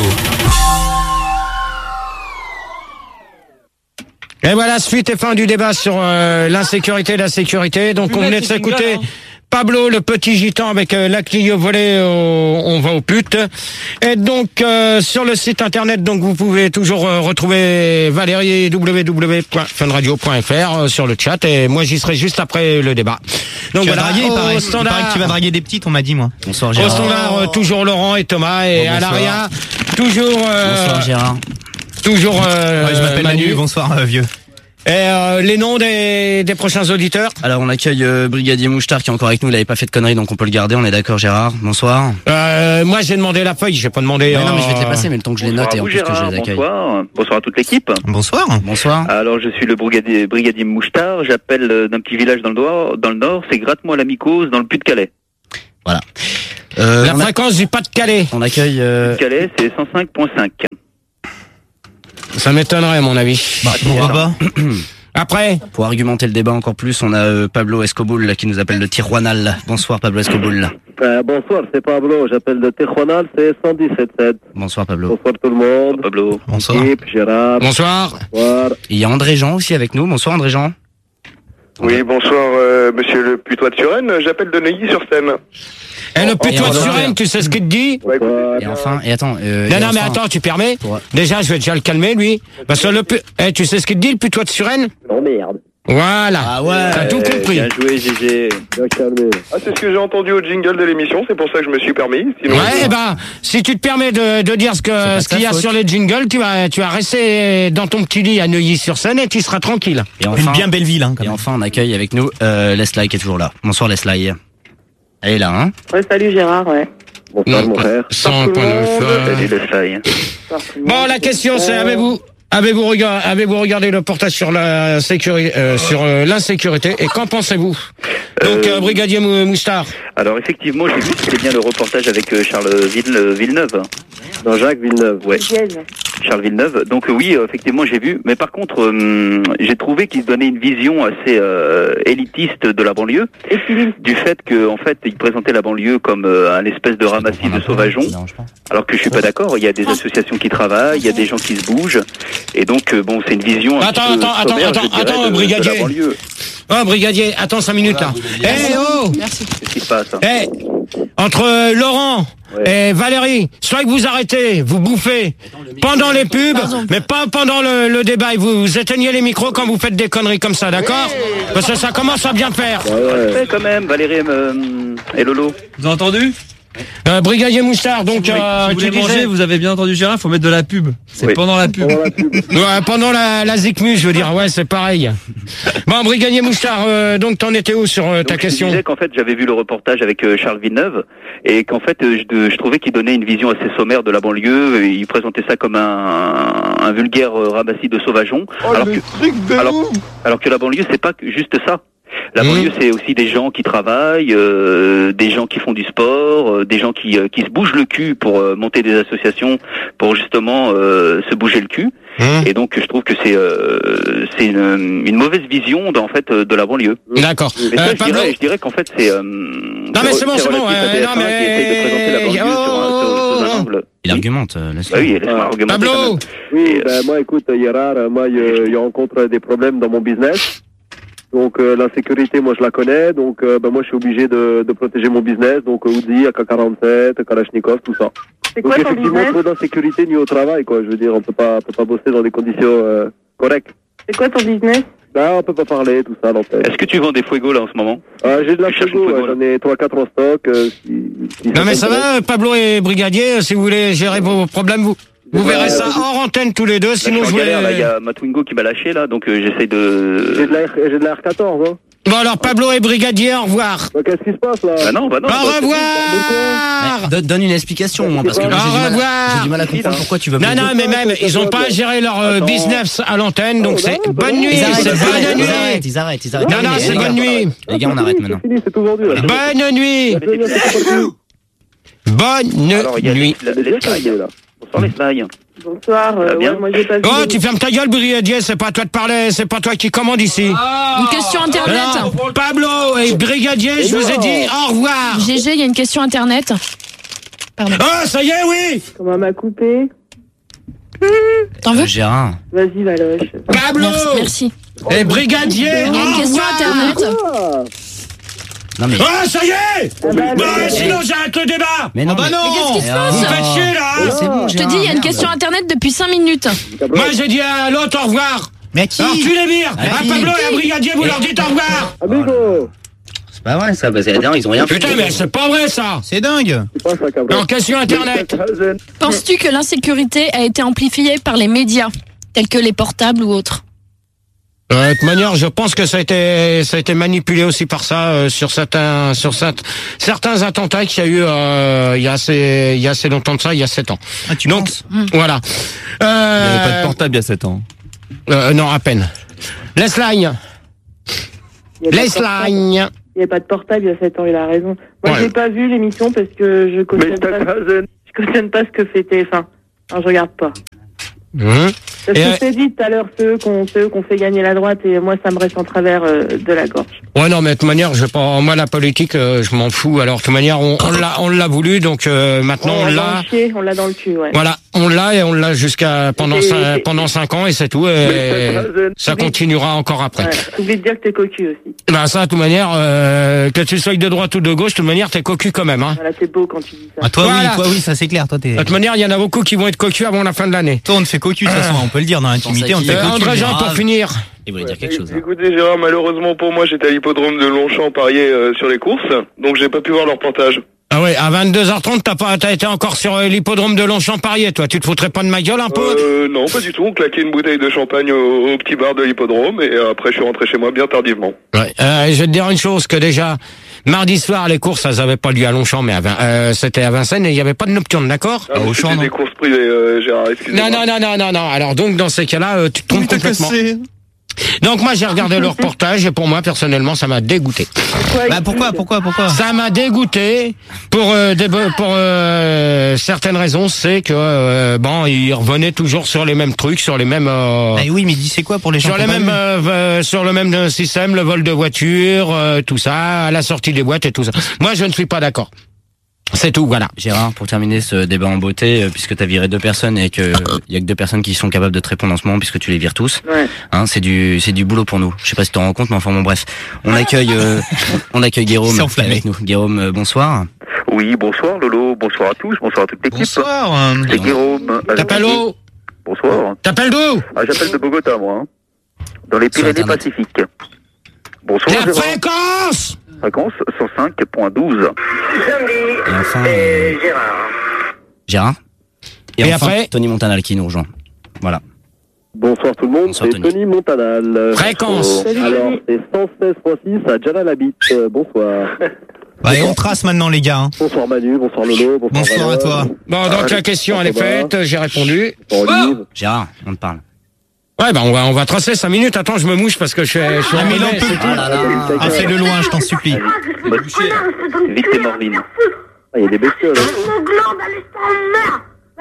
Et voilà, suite et fin du débat sur euh, l'insécurité et la sécurité. Donc, on venait de s'écouter Pablo, le petit gitan, avec euh, la Clio volée, au- on va au pute. Et donc, euh, sur le site internet, donc vous pouvez toujours euh, retrouver Valérie, w w w point fun radio point f r euh, sur le chat. Et moi, j'y serai juste après le débat. Donc
Tu vas
voilà,
draguer, il
au
paraît. Il
standard.
paraît que tu vas draguer des petites, on m'a dit, moi.
Bonsoir
Au
Gérard.
standard, euh, toujours Laurent et Thomas et
Bon,
à
bonsoir.
l'arrière, toujours, euh,
Bonsoir Gérard.
toujours euh,
Ouais, je m'appelle
Manu.
Manu, bonsoir, euh, vieux.
Et euh, les noms des, des prochains auditeurs?
Alors on accueille euh, Brigadier Mouchtar qui est encore avec nous, il avait pas fait de conneries donc on peut le garder, on est d'accord Gérard. Bonsoir.
Euh, moi j'ai demandé la feuille, j'ai pas demandé...
Ouais, non mais je vais te les
euh,
passer mais le temps que je les
Bonsoir
note et
à
en
vous,
plus que je
Gérard,
les accueille.
Bonsoir. Bonsoir à toute l'équipe.
Bonsoir.
Bonsoir.
Alors je suis le brigadier, brigadier Mouchtar, j'appelle euh, d'un petit village dans le nord, dans le nord, c'est Gratte-moi la Mycose, dans le Puy-de-Calais.
Voilà. Euh,
La
on, a-
fréquence du Pas-de-Calais.
on accueille... Euh...
Calais, c'est cent cinq virgule cinq.
Ça m'étonnerait à mon avis.
Bah, pourquoi pas?
Après,
Pour argumenter le débat encore plus, on a euh, Pablo Escoboul là, qui nous appelle de Tijuanal. Bonsoir Pablo Escoboul.
Euh, bonsoir, c'est Pablo, j'appelle de Tijuana, c'est cent dix-sept sept.
Bonsoir Pablo.
Bonsoir tout le monde.
Pablo.
Bonsoir.
Équipe, Gérard.
bonsoir.
Bonsoir.
Il y a André Jean aussi avec nous. Bonsoir André Jean.
Oui, bonsoir, euh, monsieur le putois de Suresnes, j'appelle de Neuilly-sur-Seine.
Et le putois de
et
Suresnes, tu sais ce qu'il te dit?
Ouais, écoutez,
Bonsoir.
Et enfin, et attends... Euh,
Non,
et
non, mais
enfin-
attends, tu permets?
Ouais.
Déjà, je vais déjà le calmer, lui. Parce que le pu... Eh, tu sais ce qu'il te dit, le putois de Suresnes?
Non, merde.
Voilà.
Ah ouais.
T'as tout compris.
Bien joué, G G.
Bien calmé.
Ah, c'est ce que j'ai entendu au jingle de l'émission, c'est pour ça que je me suis permis. Sinon,
Ouais, eh ben, si tu te permets de, de dire ce que
pas
ce
ta
qu'il y a
faute.
sur les jingles, tu vas tu vas rester dans ton petit lit à Neuilly-sur-Seine et tu seras tranquille.
Et
Une
enfin,
bien belle ville, hein, quand
et
même.
enfin on accueille avec nous euh, Leslie qui est toujours là. Bonsoir Leslie. Elle est là, hein?
Ouais, salut Gérard, ouais.
Bonsoir, mon frère.
cent point neuf. euh.
Salut le faille.
Bonsoir tout le
Bon,
monde.
la question c'est avez-vous avez-vous regardé avez-vous regardé le portage sur la sécurité euh, sur euh, l'insécurité et qu'en pensez-vous? Donc
Euh,
euh, brigadier Mou- Moustar.
Alors effectivement, j'ai vu que c'était bien le reportage avec euh, Charles Ville- euh, Villeneuve.
Non, Jacques Villeneuve.
Ouais,
Vienne.
Charles Villeneuve. Donc euh, oui, euh, effectivement, j'ai vu. Mais par contre, euh, j'ai trouvé qu'il se donnait une vision assez euh, élitiste de la banlieue.
Et Philippe.
Du fait que, en fait, il présentait la banlieue comme euh, un espèce de ramassis de sauvageons.
Ça dérange pas.
Alors que je suis pas d'accord. Il y a des associations qui travaillent, il y a des gens qui se bougent. Et donc, euh, bon, c'est une vision un
Attends,
petit peu
attends,
sommaire,
attends,
je dirais,
attends,
de- de
brigadier.
la banlieue.
Oh brigadier, attends cinq minutes là. Eh oh.
Merci.
Qu'est-ce qui se passe?
Eh, entre Laurent et Valérie, soit que vous arrêtez, vous bouffez pendant les pubs, mais pas pendant le, le débat. Et vous, vous éteignez les micros quand vous faites des conneries comme ça, d'accord? Parce que ça commence à bien faire.
Ouais, quand même, Valérie euh, et Lolo.
Vous avez entendu?
Euh, brigadier Mouchard, donc
Si vous voulez-
euh,
si vous
tu
voulez
disais
manger, vous avez bien entendu Gérard, faut mettre de la pub. C'est
Oui.
pendant la pub.
Pendant la pub.
Ouais, pendant la, la Zikmu, je veux dire, ouais, c'est pareil. Bon, brigadier Mouchard, euh, donc t'en étais où sur euh, ta
Donc,
question?
Je disais qu'en fait, j'avais vu le reportage avec euh, Charles Villeneuve et qu'en fait, euh, je, je trouvais qu'il donnait une vision assez sommaire de la banlieue. Et il présentait ça comme un, un vulgaire euh, ramassis de sauvageons. alors, que, alors, alors que la banlieue, c'est pas que juste ça. La
Mmh.
banlieue, c'est aussi des gens qui travaillent, euh, des gens qui font du sport, euh, des gens qui, euh, qui se bougent le cul pour euh, monter des associations, pour justement euh, se bouger le cul.
Mmh.
Et donc, je trouve que c'est euh, c'est une, une mauvaise vision en fait euh, de la banlieue.
D'accord.
Mais ça,
Euh,
je
Pablo
dirais, je dirais qu'en fait, c'est. Euh,
Non mais c'est bon, c'est bon.
relatif à
euh,
T F un
non mais
qui essaye de présenter la banlieue sur un, sur- sous un angle.
Il argumente, euh, Leslie.
Bah oui, laisse-moi
Ah.
argumenter quand
Pablo.
même.
Oui, ben moi écoute, Gérard, euh, moi je, je rencontre des problèmes dans mon business. Donc euh, la sécurité, moi je la connais, donc euh, ben, moi je suis obligé de, de protéger mon business, donc euh, Uzi, A K quarante-sept, Kalachnikov, tout ça.
C'est
Donc
quoi ton
effectivement,
business
trop d'insécurité ni au travail, quoi. Je veux dire, on peut pas, on peut pas bosser dans des conditions euh, correctes.
C'est quoi ton business?
Là, on peut pas parler, tout ça, à l'antenne.
Est-ce que tu vends des fuegos là en ce moment?
Ah, j'ai de la
Tu cherches
Fuego,
une
ouais,
Fuego,
j'en ai trois quatre en stock. Euh, si, si
Non mais ça
t'intéresse.
va, Pablo et brigadier, si vous voulez gérer vos problèmes, vous vous
Ouais,
verrez ça
ouais.
hors antenne tous les deux.
Là,
Sinon
je
je
suis en galère, là, il y
voulais.
a ma Twingo qui m'a lâché là, donc euh, j'essaye
J'ai de
de.
la, R- j'ai de la R quatorze, hein.
Bon alors Pablo et brigadier, au revoir.
Bah, qu'est-ce qui se passe, là?
Bah non, bah non.
Au
bah, c'est-
revoir.
Ouais, donne- Donne une explication au moins parce que là,
Au
j'ai du mal-
revoir.
j'ai du mal à comprendre pourquoi tu veux
Non
pas-
non mais même ils ont pas géré leur euh,
Attends.
business à l'antenne, donc
Oh,
c'est
non,
bonne
non,
nuit,
Ils arrêtent,
c'est
ils arrêtent,
bonne
ils
nuit.
arrêtent, ils arrêtent, ils arrêtent.
Non, non,
Les
c'est
gars,
bonne nuit.
Les gars, on arrête maintenant.
C'est fini, c'est tout vendu, là.
Bonne nuit.
C'est fini, c'est parti.
Bonne
Alors, il y a
nuit.
les,
C'est
les
bien
slides.
calmé, là.
Bonsoir les slides.
Bonsoir,
Ça va
euh,
bien
ouais, moi j'ai pas vu.
Oh,
les-
tu fermes ta gueule, brigadier, c'est pas à toi de parler, c'est pas toi qui commande ici.
Une question internet.
Alors, Pablo et brigadier, je vous ai dit au revoir.
G G, il y a une question internet. Pardon.
Oh, ça y est, oui.
Comment m'a coupé?
T'en veux?
Euh, Gérard.
Vas-y, Valoche.
Pablo
Merci. Merci.
et brigadier,
Il y a une
au
question
revoir.
internet.
Ah,
Non mais.
Oh, ça y est.
Ah bah,
Bah,
mais-
sinon j'arrête le débat.
Mais non,
Oh, bah
mais-
non.
Mais qu'est-ce qui se
Ah.
Vous me
passe?
faites chier là. hein.
C'est bon,
Je te dis, il y a une question internet depuis cinq minutes.
Moi j'ai dit à l'autre au revoir.
Mais à qui?
Alors tu les vires.
À
À
qui
Pablo et à brigadier, vous leur dites au revoir.
amigo.
C'est pas vrai ça, parce que la dernière, ils ont rien fait.
Putain, mais c'est pas vrai ça.
C'est dingue.
C'est pas ça, cabron.
Alors question internet.
Penses-tu que l'insécurité a été amplifiée par les médias, tels que les portables ou autres?
Euh, de toute manière, je pense que ça a été, ça a été manipulé aussi par ça euh, sur certains, sur cette, certains attentats qu'il y a eu euh, il y a assez, il y a assez longtemps de ça, il y a sept ans.
Ah, tu
Donc
penses
voilà. Euh,
Il n'y avait pas de portable il y a sept ans.
euh, non, à peine. Laisse line. Laisse line.
Il n'y a pas de portable il y a sept ans, il a raison. Moi,
Ouais.
j'ai pas vu l'émission parce que je cautionne pas, je cautionne pas ce que fait T F un. Non, je regarde pas.
Mmh.
Parce
Et,
que
euh,
je t'ai dit tout à l'heure, ceux qu'on ceux qu'on fait gagner la droite, et moi, ça me reste en travers euh, de la gorge.
Ouais, non, mais de toute manière, je pas, moi la politique, euh, je m'en fous. Alors de toute manière, on, on l'a, on l'a voulu, donc euh, maintenant on
l'a dans
l'a.
le pied, on l'a dans le cul, ouais.
Voilà, on l'a et on l'a jusqu'à pendant
Et-
cin-
et-
pendant cinq ans et c'est tout. Et ça continuera encore après.
Ouais. T'oublies de dire que t'es cocu aussi.
Ben ça, de toute manière, euh, que tu sois de droite ou de gauche, de toute manière, t'es cocu quand même. Hein.
Voilà, t'es beau quand tu dis ça.
Ah, toi
Voilà.
oui, toi oui, ça c'est clair. Toi t'es.
De toute manière, il y en a beaucoup qui vont être cocus avant la fin de l'année.
Toi on te fait cocu de toute façon, on peut le dire dans l'intimité, on te fait
Euh,
cocu.
André Jean, pour finir.
Il voulait dire quelque chose. hein.
Écoutez Gérard, malheureusement pour moi, j'étais à l'hippodrome de Longchamp parier euh, sur les courses, donc j'ai pas pu voir leur reportage.
Ah ouais, à vingt-deux heures trente, t'as pas, t'as été encore sur euh, l'hippodrome de Longchamp-Parier, toi. Tu te foutrais pas de ma gueule un peu?
Euh, non, pas du tout. On claquait une bouteille de champagne au, au petit bar de l'hippodrome et euh, après je suis rentré chez moi bien tardivement.
Ouais. Euh, je vais te dire une chose, que déjà, mardi soir, les courses, elles avaient pas lieu à Longchamp, mais à Vin- euh, c'était à Vincennes et il y avait pas de nocturne, d'accord?
Ah,
au
c'était
champ, non.
des courses privées, euh, Gérard, excusez-moi.
Non, non, non, non, non, non. Alors donc, dans ces cas-là, euh, tu te trompes complètement. Donc moi, j'ai regardé le reportage et pour moi, personnellement, ça m'a dégoûté.
Bah pourquoi, pourquoi, pourquoi
Ça m'a dégoûté pour euh, des, pour euh, certaines raisons, c'est que euh, bon, ils revenaient toujours sur les mêmes trucs, sur les mêmes euh,
Ah oui, mais dis c'est quoi pour les gens
sur
qui
les
ont pas
mêmes
vu
euh, euh, sur le même système, le vol de voiture, euh, tout ça, à la sortie des boîtes et tout ça. Moi, je ne suis pas d'accord. C'est tout, voilà.
Gérard, pour terminer ce débat en beauté, euh, puisque t'as viré deux personnes et que euh, y a que deux personnes qui sont capables de te répondre en ce moment, puisque tu les vires tous.
Ouais.
Hein, c'est du, c'est du boulot pour nous. Je sais pas si tu te rends compte, mais enfin bon, bref. On accueille, euh, on accueille Guillaume
C'est enflammé.
avec nous. Guillaume, euh, bonsoir.
Oui, bonsoir Lolo, bonsoir à tous, bonsoir à toute l'équipe.
Bonsoir. euh,
C'est Guillaume.
T'appelles où?
Bonsoir.
T'appelles d'où?
Ah, j'appelle de Bogota, moi. hein. Dans les
Sur
Pyrénées
Internet.
Pacifiques. Bonsoir,
La
Gérard.
fréquence!
Fréquence cent cinq point douze.
Et enfin, euh, Gérard. Et,
Et
enfin,
après
Tony Montanal qui nous rejoint. Voilà.
Bonsoir tout le monde,
Bonsoir,
c'est
Tony.
Tony Montanal.
Fréquence.
Euh, Alors, c'est cent seize point six à Jalalabit. Euh, bonsoir.
Bah, et on trace maintenant les gars. Hein.
Bonsoir Manu, bonsoir Lolo, bonsoir
Bonsoir à toi.
Bon, donc la question elle est faite, j'ai répondu.
Bonsoir Olive.
Gérard, on te parle.
Ouais, bah on va on va tracer cinq minutes. Attends, je me mouche parce que je suis. Je suis
Ah mais là on
enrhumé,
peut
c'est tout.
Ah là là.
Ah fais-le loin, je t'en supplie.
Vite et Morvine.
Ah, il y a des bestioles. hein.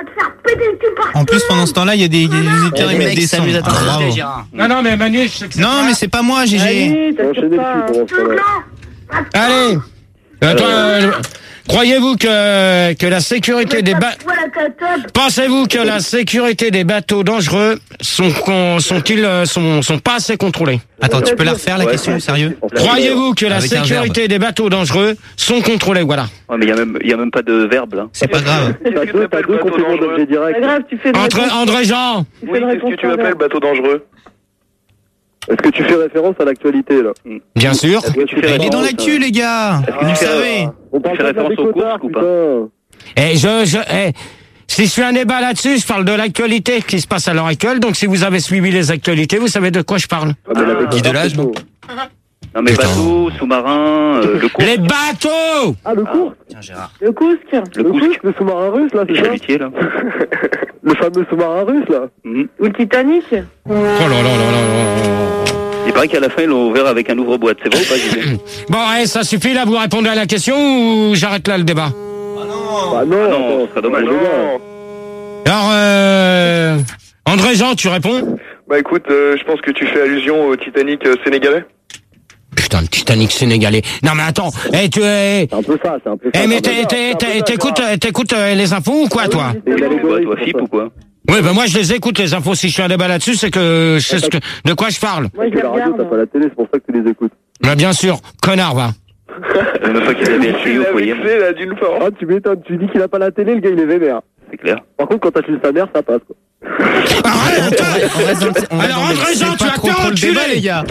En plus pendant ce temps-là, il y a des, des auditeurs
Les
qui mettent
mecs
des sons.
s'amusent à
Ah, bravo.
t'insulter, Gérard.
Non, non, mais Manu, je sais que c'est
Non
pas-
mais c'est pas moi, G G.
Allez,
Faut enchaîner
t'assure pas.
dessus pour ce temps-là.
Allez. Attends, euh, croyez-vous que que la sécurité des ba... Pensez-vous que la sécurité des bateaux dangereux sont con- sont-ils euh, sont sont pas assez contrôlés?
Attends, tu peux la refaire la question, sérieux?
Croyez-vous que la
Avec un
sécurité des bateaux dangereux sont contrôlés? Voilà.
Ouais, mais il y a même, il y a même pas de verbe, là.
C'est pas grave.
T'as deux, t'as deux compléments d'objet
C'est
direct.
pas grave, tu fais une
Entre
réponse-
André Jean.
tu fais
Oui,
une
qu'est-ce
réponse
que tu
par
appelles
verbe.
bateau dangereux?
Est-ce que tu fais référence à l'actualité là?
Bien sûr.
Est-ce que tu fais
Il est dans
référence
l'actu les gars. Vous le savez.
On parle
Tu fais
pas de la
référence aux
décotard,
courses ou pas?
putain.
Et je je eh, si je fais un débat là-dessus, je parle de l'actualité qui se passe à l'heure actuelle. Donc si vous avez suivi les actualités, vous savez de quoi je parle.
Ah, mais la décotard,
Guy Delage,
c'est
non
chaud.
Non, mais
Putain.
bateau, sous-marin, euh, le cours.
Les bateaux.
Ah, le cours?
Tiens, Gérard.
Le Kousque.
Le
Le
cousque.
cousque, le sous-marin russe là,
Les
c'est ça?
chalutiers, là.
Le fameux sous-marin russe là?
Mhm.
Ou le Titanic.
Oh là là là là là là.
Il paraît qu'à la fin, ils l'ont ouvert avec un ouvre-boîte. C'est vrai ou pas, Julien?
Bon, eh, ça suffit là, vous répondez à la question ou j'arrête là le débat?
Bah non,
Ah non,
attends,
ce serait dommage.
les gars.
Alors, euh, André Jean, tu réponds?
Bah écoute, euh, je pense que tu fais allusion au Titanic euh, sénégalais.
Putain, le Titanic sénégalais. Non mais attends, eh, tu eh,
C'est un peu ça, c'est un peu ça.
eh, mais
c'est un peu
t'es-
ça,
t'es-
c'est un peu
t'es-
ça,
t'écoutes,
Gérard.
t'écoutes euh, les infos ou quoi, toi?
C'est une
Quoi,
allégorie,
toi,
c'est
FIP
pour
ou quoi?
Oui, ben moi je les écoute les infos. Si je suis un débat là-dessus, c'est que je sais ce que, de quoi je parle.
Moi, je
que
les
la radio, t'as pas
regarde.
la télé, c'est pour ça que tu les écoutes.
Mais bien sûr, connard va.
Une fois qu'ils avaient le
Il
tuyau,
a
vous voyez.
vexé là d'une fois.
Ah, tu m'étonnes, tu dis qu'il a pas la télé, le gars il est vénère.
C'est clair.
Par contre, quand t'as tué sa mère, ça passe quoi.
Arrête!
On reste dans le- on reste
Alors
dans le-
André Jean,
c'est
tu
pas
as
trop
fait
trop le débat les
enculer.
gars.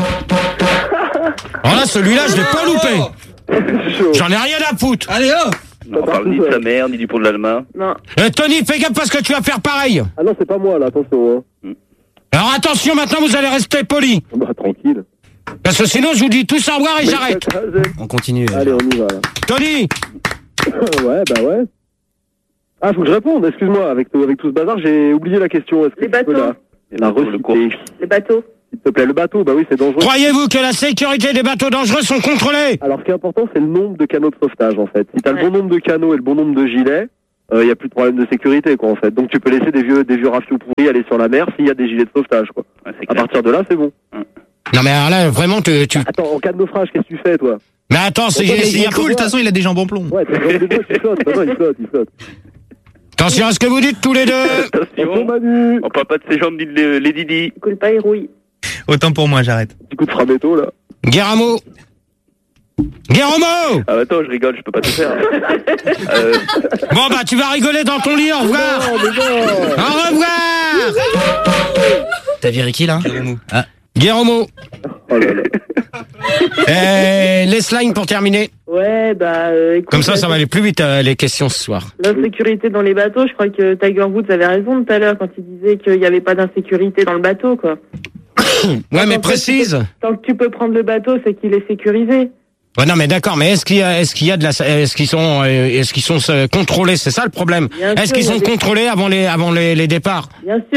Alors là, celui-là, je l'ai pas loupé.
C'est chaud.
J'en ai rien à foutre.
Allez hop.
On parle ni de sa mère, ni du pont de l'Alma.
Non.
Euh, Tony, fais gaffe parce que tu vas faire pareil.
Ah non, c'est pas moi là, attention. Hein.
Alors attention, maintenant vous allez rester poli.
Bah tranquille.
Parce que sinon je vous dis tous au revoir et
Mais
j'arrête.
ça, ça,
On continue.
Allez, on y va là.
Tony.
Ouais, bah ouais. Ah, faut que je réponde, excuse-moi, avec, avec tout ce bazar, j'ai oublié la question. Est-ce que
Les
tu peux
bateaux.
la, la reciter,
Les bateaux.
s'il te plaît, le bateau, bah oui, c'est dangereux.
Croyez-vous que la sécurité des bateaux dangereux sont contrôlées?
Alors, ce qui est important, c'est le nombre de canaux de sauvetage, en fait. Si t'as
Ouais.
le bon nombre de canaux et le bon nombre de gilets, il euh, y a plus de problème de sécurité, quoi, en fait. Donc, tu peux laisser des vieux, des vieux rafiaux pourris aller sur la mer s'il y a des gilets de sauvetage, quoi.
Ouais, c'est
À
clair.
partir de là, c'est bon.
Non mais alors là, vraiment, tu... tu...
Attends, en cas de naufrage, qu'est-ce que tu fais, toi?
Mais attends, c'est...
Bon, toi,
Il
c'est-
est cool, de toute façon, il a des jambes en plomb.
Ouais, t'as le bois, il flotte, non, non, il flotte, il flotte.
Attention à ce que vous dites tous les deux.
Bonjour,
Attention,
Manu.
on parle pas de ses jambes, dit les, les Didi.
Coule pas et rouille.
Autant pour moi, j'arrête.
Petit coup de frammetto, là.
Guillermo. Guillermo.
Ah, attends, je rigole, je peux pas tout faire. euh,
Bon bah tu vas rigoler dans ton lit, au revoir.
Non, mais non.
Au revoir.
T'as viré qui là? Ah.
Guillermo.
Oh là là.
Et les slimes pour terminer.
Ouais, bah, euh, écoute,
Comme ça, ça va
la-
aller plus vite euh, les questions ce soir.
L'insécurité dans les bateaux, je crois que Tiger Woods avait raison tout à l'heure quand il disait qu'il n'y avait pas d'insécurité dans le bateau, quoi.
Ouais, mais
Tant que
précise.
tu peux- Tant que tu peux prendre le bateau, c'est qu'il est sécurisé.
Ouais, non, mais d'accord. Mais est-ce qu'il y a, est-ce qu'il y a de la, est-ce qu'ils sont, euh, est-ce qu'ils sont euh, contrôlés? C'est ça le problème.
Bien
Est-ce
sûr,
qu'ils
il y a
sont
des-
contrôlés avant les, avant les, les départs?
Bien sûr.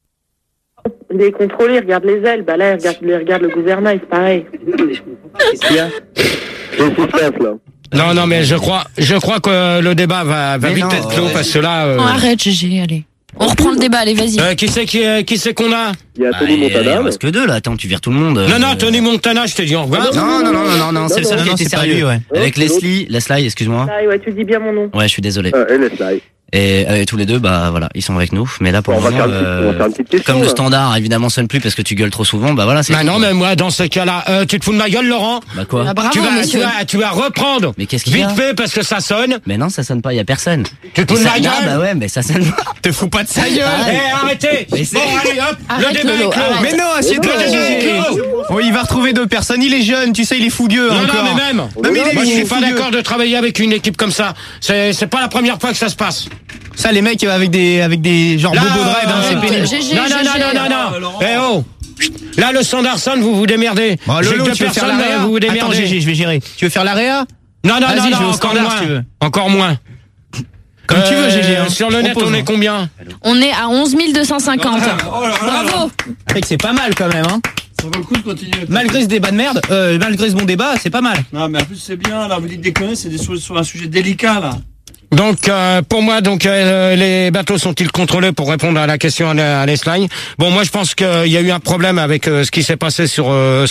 Il est contrôlé, il regarde les ailes. Bah là, il regarde, il regarde le gouvernail, c'est pareil.
Qu'est-ce qu'il y a? J'ai une suspense, là.
Non, non, mais je crois, je crois que le débat va, va
Mais
vite
non,
être clos
ouais.
parce que là. Euh,
Oh, arrête, G G, allez. On reprend le débat, allez, vas-y.
euh, qui c'est qui, est- qui c'est qu'on a?
Il y a
Bah,
Tony
il
Montana.
en reste que deux là. Attends, tu vires tout le monde.
Non, non,
Euh,
Tony Montana, je t'ai dit au revoir.
Non, non, non, non, non, non, c'est le seul
non,
qui
non,
était
c'est pas
sérieux.
lui, ouais.
Avec
Ouais, c'est
Leslie, Leslie, excuse-moi.
Ah, ouais, tu dis bien mon nom.
Ouais, je suis désolé.
Euh, L S I.
Et euh, tous les deux, bah voilà, ils sont avec nous. Mais là, pour
Bon,
le
on va
moment,
faire une petite- on va faire une petite question,
comme le
là.
standard évidemment sonne plus parce que tu gueules trop souvent, bah voilà, c'est.
Bah
tout,
non,
quoi.
mais moi, dans ce cas-là, euh, tu te fous de ma gueule, Laurent?
Bah quoi?
Ah, bravo,
tu vas, tu
monsieur.
vas, tu vas reprendre.
Mais qu'est-ce qu'il y
Vite
a?
fait parce que ça sonne.
Mais non, ça sonne pas, y a personne.
Tu te fous de
Ça-
ma
non,
gueule?
bah ouais, mais ça sonne pas.
Te fous pas de sa gueule.
Ah,
Eh, arrêtez!
Mais c'est-
Bon, allez, hop,
Arrête,
le débat
Lolo,
est clos.
arrête.
Mais non, assieds-toi,
Le débat est
G G.
clos.
Oh, il va retrouver deux personnes. Il est jeune, tu sais, il est fougueux
Non,
encore.
non, mais même.
Non, mais il est-
Moi, je
il est
suis pas
fougueux.
d'accord de travailler avec une équipe comme ça. C'est, c'est pas la première fois que ça se passe.
Ça, les mecs avec des, avec des genre
Là,
bobo dread, hein,
euh,
c'est pénible.
G G,
non, non,
G G.
non, non, non,
Ah,
non.
Laurent.
Eh oh. Là, le standard sonne, vous vous démerdez.
Bon,
J'ai
Lolo,
que deux
tu veux faire
personnes,
la réa?
vous vous
Attends,
démerdez.
G G, je vais gérer. Tu veux faire la réa?
Non, non,
Vas-y,
non,
je vais
non,
au
encore
standard,
moins.
si tu veux.
Encore moins.
Comme tu veux, G G.
Euh,
hein.
Sur le
Je
net,
propose,
on est
moi.
combien?
On est à onze mille deux cent cinquante.
Oh là là là.
Bravo.
Fait que c'est pas mal quand même, hein.
Ça vaut le coup de continuer.
Malgré ce débat de merde, euh, malgré ce bon débat, c'est pas mal.
Non, mais en plus, c'est bien, là, vous dites déconner, c'est des sur, sur un sujet délicat, là.
Donc euh, pour moi, donc euh, les bateaux sont-ils contrôlés, pour répondre à la question à l'Esline? Bon, moi je pense qu'il y a eu un problème avec euh, ce qui s'est passé sur euh,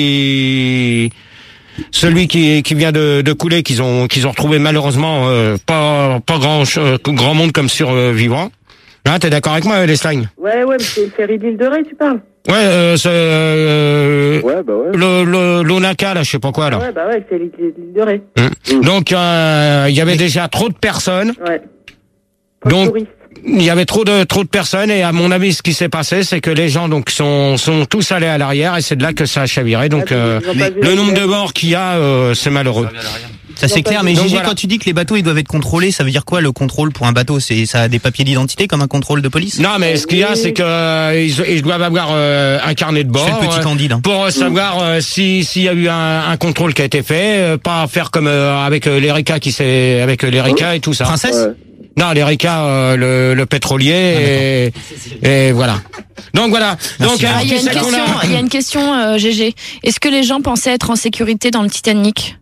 celui celui qui qui vient de, de couler, qu'ils ont qu'ils ont retrouvé malheureusement euh, pas pas grand ch- grand monde comme survivant. Hein, t'es d'accord avec moi, l'Esline?
Ouais, ouais, mais c'est le ferry d'Île de Ré, tu parles.
Ouais, euh, c'est euh,
Ouais, bah ouais.
le le l'Onaka là, je sais pas quoi là.
Ouais, bah ouais, c'est l'île l'île de Ré.
Hum. Donc euh, il y avait déjà trop de personnes.
Ouais. Pas de
Donc
touristes.
il y avait trop de trop de personnes et à mon avis ce qui s'est passé c'est que les gens donc sont sont tous allés à l'arrière et c'est de là que ça a chaviré. Donc
Ah,
euh,
ils ont pas vu
le
la
nombre de
lumière.
morts qu'il y a euh, c'est malheureux.
Ça c'est clair, mais
Donc,
G G,
voilà.
quand tu dis que les bateaux ils doivent être contrôlés, ça veut dire quoi le contrôle pour un bateau? C'est ça a des papiers d'identité comme un contrôle de police?
Non mais ce qu'il y a c'est que euh, ils, ils doivent avoir euh, un carnet de
Je
bord
fais le petit
euh,
Candide. Hein.
pour euh, savoir euh, si s'il y a eu un, un contrôle qui a été fait, euh, pas faire comme euh, avec euh, l'Erika qui s'est avec euh, l'Erika et tout ça.
Princesse?
Ouais.
Non, l'Erika, euh, le, le pétrolier et, et voilà. Donc voilà. Donc
Ah,
alors,
Il y a
qui
une
c'est qu'on
question,
a
il y a une question, euh, G G. Est-ce que les gens pensaient être en sécurité dans le Titanic?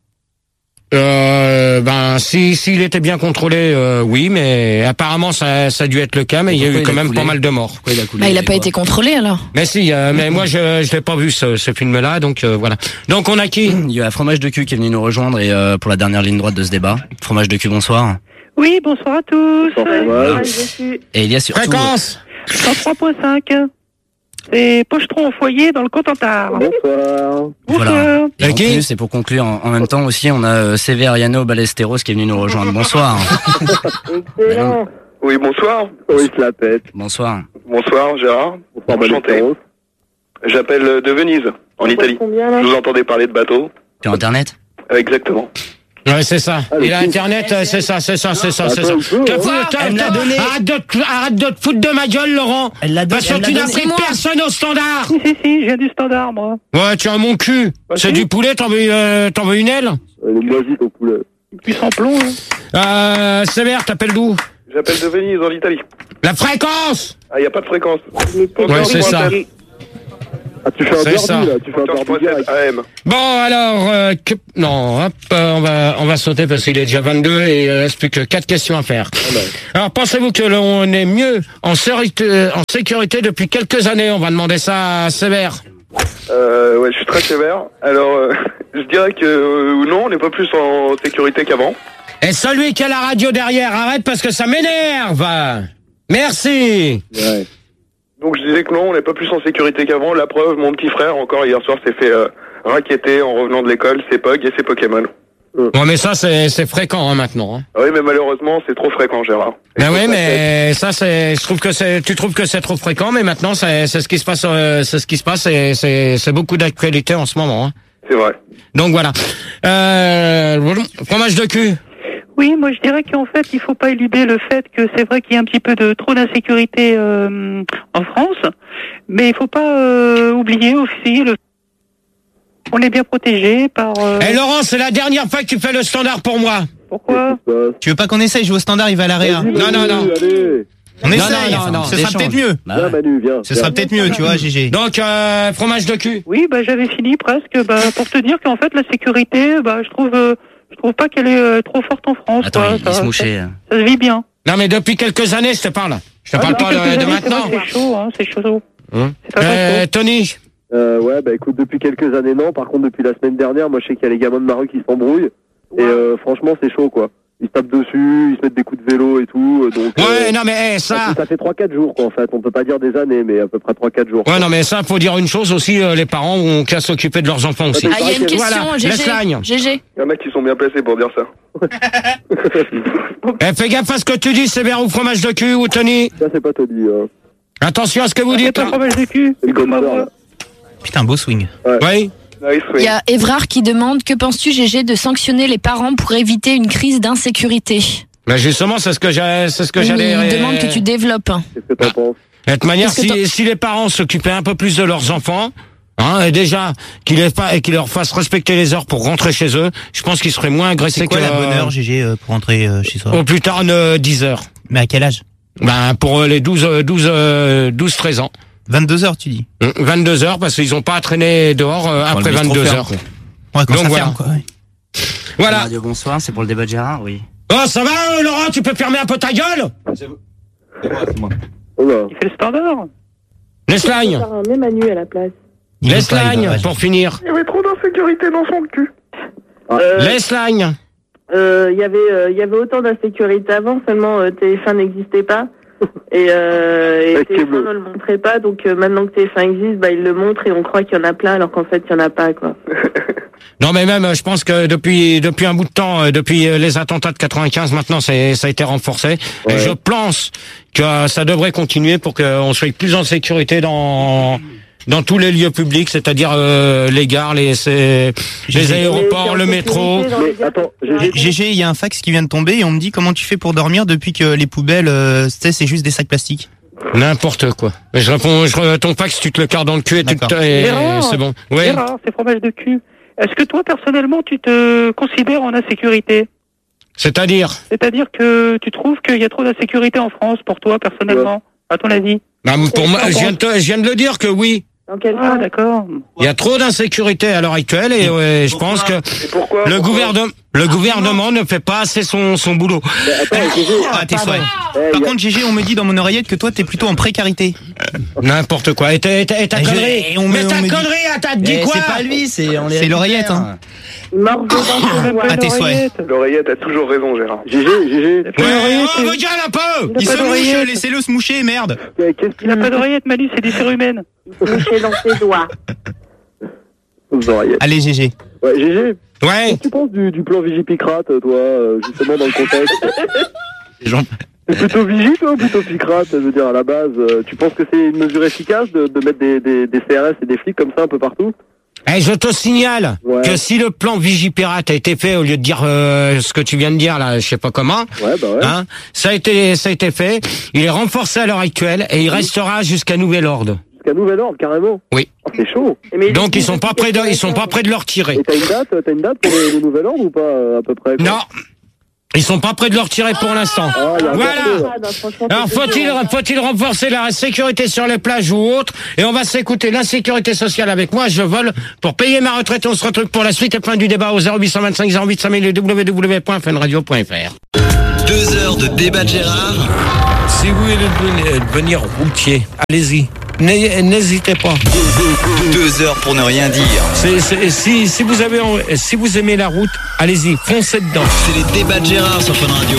Euh, ben si s'il était bien contrôlé, euh, oui, mais apparemment ça, ça a dû être le cas, mais il y a
Pourquoi
eu
il
quand
a
même
coulé
pas mal de morts.
Pourquoi il a coulé?
Bah, il a
Et
pas
quoi
été contrôlé alors.
Mais si, euh, mais moi je je l'ai pas vu ce, ce film-là, donc euh, voilà. Donc on a qui?
Il y a Fromage de cul qui est venu nous rejoindre et euh, pour la dernière ligne droite de ce débat. Fromage de cul, bonsoir.
Oui, bonsoir à tous.
Bonsoir.
Ouais, dessus.
Et il y a surtout.
Fréquence.
cent trois point cinq. C'est Pochetron au foyer dans le Cotentin.
Bonsoir.
Voilà.
Bonsoir.
Et en
Ok.
plus, et pour conclure, en, en même temps aussi, on a euh, Severiano Ballesteros qui est venu nous rejoindre. Bonsoir.
Excellent.
Oui, bonsoir.
Oh, il se la pète.
Bonsoir.
Bonsoir, Gérard.
Bonsoir,
Enchanté.
Ballesteros.
J'appelle de Venise, en Italie.
Combien, là?
Je vous entendais parler de bateau.
Sur Internet?
Euh, exactement.
Ouais, c'est ça.
Ah,
Il a
le
Internet, euh, c'est ça, c'est ça, c'est ça, c'est ça.
Attends, il peut,
T'as
hein.
fou- t'as-
Elle me l'a
t'as-
donné.
Arrête de, te- arrête de te foutre de ma gueule, Laurent.
Elle l'a donné.
Parce que
elle l'a
tu n'as
donné.
pris
moi.
personne au standard.
Si, si, si, je viens du standard, moi.
Ouais, tu as mon cul.
Bah,
C'est
si.
du poulet, t'en veux, euh, t'en veux une aile?
Elle est moisie ton poulet.
Puis sans plomb, hein.
Euh, Sévère, t'appelles d'où?
J'appelle de Venise, en Italie.
La fréquence!
Ah, y a pas de fréquence.
Ouais, c'est ça.
Ah, tu fais un
C'est
derby,
ça.
là. Tu fais un derby direct.
A M.
Bon, alors, euh, que- non, hop, euh, on va, on va sauter parce qu'il est déjà vingt-deux et il reste plus que quatre questions à faire. Alors, pensez-vous que l'on est mieux en sécurité, en sécurité depuis quelques années? On va demander ça à Sévère.
Euh, ouais, je suis très sévère. Alors, euh, je dirais que euh, non, on n'est pas plus en sécurité qu'avant.
Et celui qui a la radio derrière, arrête parce que ça m'énerve. Merci.
Ouais.
Donc je disais que non, on n'est pas plus en sécurité qu'avant. La preuve, mon petit frère, encore hier soir, s'est fait euh, raqueter en revenant de l'école, ses P O G et ses Pokémon.
Bon, mais ça, c'est, c'est fréquent, hein, maintenant, hein.
Ah oui, mais malheureusement, c'est trop fréquent, Gérard.
Ben oui, mais ça, c'est, je trouve que c'est, tu trouves que c'est trop fréquent, mais maintenant, c'est, c'est ce qui se passe, euh, c'est ce qui se passe, et c'est, c'est beaucoup d'actualité en ce moment, hein.
C'est vrai.
Donc voilà. Euh, fromage de cul.
Oui, moi je dirais qu'en fait, il faut pas éluder le fait que c'est vrai qu'il y a un petit peu de trop d'insécurité euh, en France, mais il faut pas euh, oublier aussi le on est bien protégé par. Euh...
Eh Laurent, c'est la dernière fois que tu fais le standard pour moi.
Pourquoi?
Tu veux pas qu'on essaye? Joue au standard, il va à la réa.
Non, non, non.
Allez.
On
Non,
essaye.
non, non, non,
Ce
d'échange.
sera peut-être mieux.
Bah
Viens,
ouais.
Manu, viens.
Ce sera peut-être mieux, tu vois, G G.
Donc, euh, fromage de cul.
Oui, bah j'avais fini presque. Bah pour te dire qu'en fait la sécurité, bah je trouve, euh, je trouve pas qu'elle est euh, trop forte en France.
Attends,
quoi.
il, il
ça,
se
ça,
mouchait.
ça se vit bien.
Non, mais depuis quelques années, je te parle. Je te
Ah,
parle
depuis
pas de,
quelques
de
années, c'est
maintenant.
vrai que C'est chaud, hein, c'est chaud.
Hein
C'est pas vrai
Euh,
chaud.
Tony.
Euh, ouais, bah écoute, depuis quelques années, non. Par contre, depuis la semaine dernière, moi, je sais qu'il y a les gamins de ma rue qui s'embrouillent. Et euh, franchement, c'est chaud, quoi. Ils se tapent dessus, ils se mettent des coups de vélo et tout. Donc,
Ouais,
euh,
non, mais eh, ça.
Ça fait trois quatre jours, quoi, en fait. On peut pas dire des années, mais à peu près trois quatre jours.
Ouais, non, mais ça, faut dire une chose aussi, euh, les parents ont qu'à s'occuper de leurs enfants aussi.
Ah, il y a une question,
Voilà,
G G.
laisse-la.
G G.
Il y en a qui sont bien placés pour dire ça.
Eh, fais gaffe à ce que tu dis, Sévère ou fromage de cul ou Tony.
Ça, c'est pas Tony. Hein.
Attention à ce que vous dites.
C'est un
hein.
fromage de cul.
C'est le
Comme ma
gommeur,
voix.
là.
Putain, beau swing.
Oui.
Nice,
Il
oui.
y a Évrard qui demande que penses-tu, G G, de sanctionner les parents pour éviter une crise d'insécurité?
Ben justement, c'est ce que j'ai, c'est ce que j'allais.
Il demande que tu développes.
Qu'est-ce que t'en penses?
De toute manière,
Qu'est-ce que
si, si les parents s'occupaient un peu plus de leurs enfants, hein, et déjà qu'ils les fa- et qu'ils leur fassent respecter les heures pour rentrer chez eux, je pense qu'ils seraient moins agressés
C'est quoi
que
la bonne heure, G G, euh, pour rentrer euh, chez soi?
au plus tard ne- dix heures.
Mais à quel âge?
Ben pour euh, les douze, euh, douze, euh, douze, treize ans.
vingt-deux heures, tu dis?
Hum, vingt-deux heures parce qu'ils ont pas à traîner dehors euh, après
le métro
vingt-deux
ferme,
heures.
quoi.
Ouais, quand
Donc
ça
voilà.
ferme, quoi. Ouais.
Voilà.
Radio Bonsoir, c'est pour le débat de Gérard, oui.
Oh, ça va, euh, Laurent, tu peux fermer un peu ta gueule?
C'est moi, c'est moi.
Oh là.
Il fait le standard.
Laisse-lagne.
Faire un Manu à la place.
Il veut pas, il
Laisse-lagne,
va pas.
pour finir.
Il y avait trop d'insécurité dans son cul.
Euh,
Laisse-lagne.
euh, Il y avait, euh, il y avait autant d'insécurité avant, seulement euh, T F un n'existait pas. Et, euh, et
Avec
T F un
Keblo.
ne le montrait pas, donc euh, maintenant que T F un existe, bah, il le montre et on croit qu'il y en a plein alors qu'en fait il n'y en a pas, quoi.
Non, mais même, je pense que depuis depuis un bout de temps, euh, depuis euh, les attentats de quatre-vingt-quinze, maintenant, c'est ça a été renforcé. Et
Ouais.
je pense que euh, ça devrait continuer pour qu'on soit plus en sécurité dans dans tous les lieux publics, c'est-à-dire euh, les gares, les c'est- les aéroports, le métro.
Mais attends, G G,
G G, il y a un fax qui vient de tomber et on me dit comment tu fais pour dormir depuis que les poubelles, euh, tu sais, c'est juste des sacs plastiques.
N'importe quoi. Mais je réponds, je, ton fax, tu te le carres dans le cul et, tu te,
D'accord.
et
Gérard,
c'est bon. Oui.
C'est rare, c'est fromage de cul. Est-ce que toi, personnellement, tu te considères en insécurité?
C'est-à-dire,
C'est-à-dire que tu trouves qu'il y a trop d'insécurité en France pour toi, personnellement, à ton avis?
bah, pour moi, je viens, de te- je viens de le dire que oui.
Dans quel
Ah,
sens?
d'accord.
Il y a trop d'insécurité à l'heure actuelle et ouais, je pense que
Et pourquoi
le
pourquoi
gouvernement, le gouvernement ne fait pas assez son son boulot.
mais attends, G G.
Ah, tes souhaits.
Eh,
Par
y a-
contre, G G, on me dit dans mon oreillette que toi, t'es plutôt en précarité.
N'importe quoi. Et ta, et ta, et ta
Et je-
connerie.
et on me-
Mais ta
on me dit-
connerie, elle t'a dit
Eh,
quoi?
c'est pas lui, c'est on les
C'est l'oreillette,
récupère.
hein.
Il mord dedans son doigt.
À tes souhaits.
L'oreillette.
L'oreillette a toujours raison, Gérard.
G G, G G.
Il a pas
Ouais,
d'oreillette,
oh, regarde un peu!
Il
Il
a
se
pas
mouche,
d'oreillette.
laissez-le se moucher, merde.
Qu'est-ce
Il n'a pas d'oreillette, Manu, c'est des cérumen.
Mouché dans ses doigts.
aux oreillettes?
Allez, G G.
Ouais, G G.
Ouais.
Qu'est-ce que tu penses du, du plan Vigipicrate, toi, euh, justement dans le contexte?
Les gens-
C'est plutôt Vigie, toi, ou plutôt Picrate? Je veux dire, à la base, euh, tu penses que c'est une mesure efficace de, de mettre des, des, des C R S et des flics comme ça un peu partout?
Eh, je te signale
Ouais.
que si le plan Vigipirate a été fait au lieu de dire euh, ce que tu viens de dire là, je sais pas comment,
Ouais, bah ouais.
hein, ça a été ça a été fait. Il est renforcé à l'heure actuelle et il restera jusqu'à nouvel ordre.
Jusqu'à nouvel ordre, carrément.
Oui.
Oh, c'est chaud.
Donc ils sont pas prêts de, ils sont pas prêts de le retirer.
Et t'as une date, t'as une date pour le, le nouvel ordre ou pas, euh, à peu près quoi?
Non. Ils sont pas prêts de le retirer pour l'instant.
Ah, il y a un
Voilà.
peu,
Ah, non, franchement,
Alors
c'est
faut-il
dur, hein.
faut-il renforcer la sécurité sur les plages ou autre? Et on va s'écouter l'insécurité sociale avec moi. Je vole pour payer ma retraite. On se retrouve pour la suite et fin du débat au zéro huit cent vingt-cinq zéro huit cinq mille et w w w point fun radio point f r.
Deux heures de débat de Gérard.
Si vous voulez devenir, devenir routier, allez-y. N'hé- N'hésitez pas.
Deux heures pour ne rien dire.
C'est- c'est- si, si vous avez, en- si vous aimez la route, allez-y, foncez dedans.
C'est les débats de Gérard sur Fun Radio.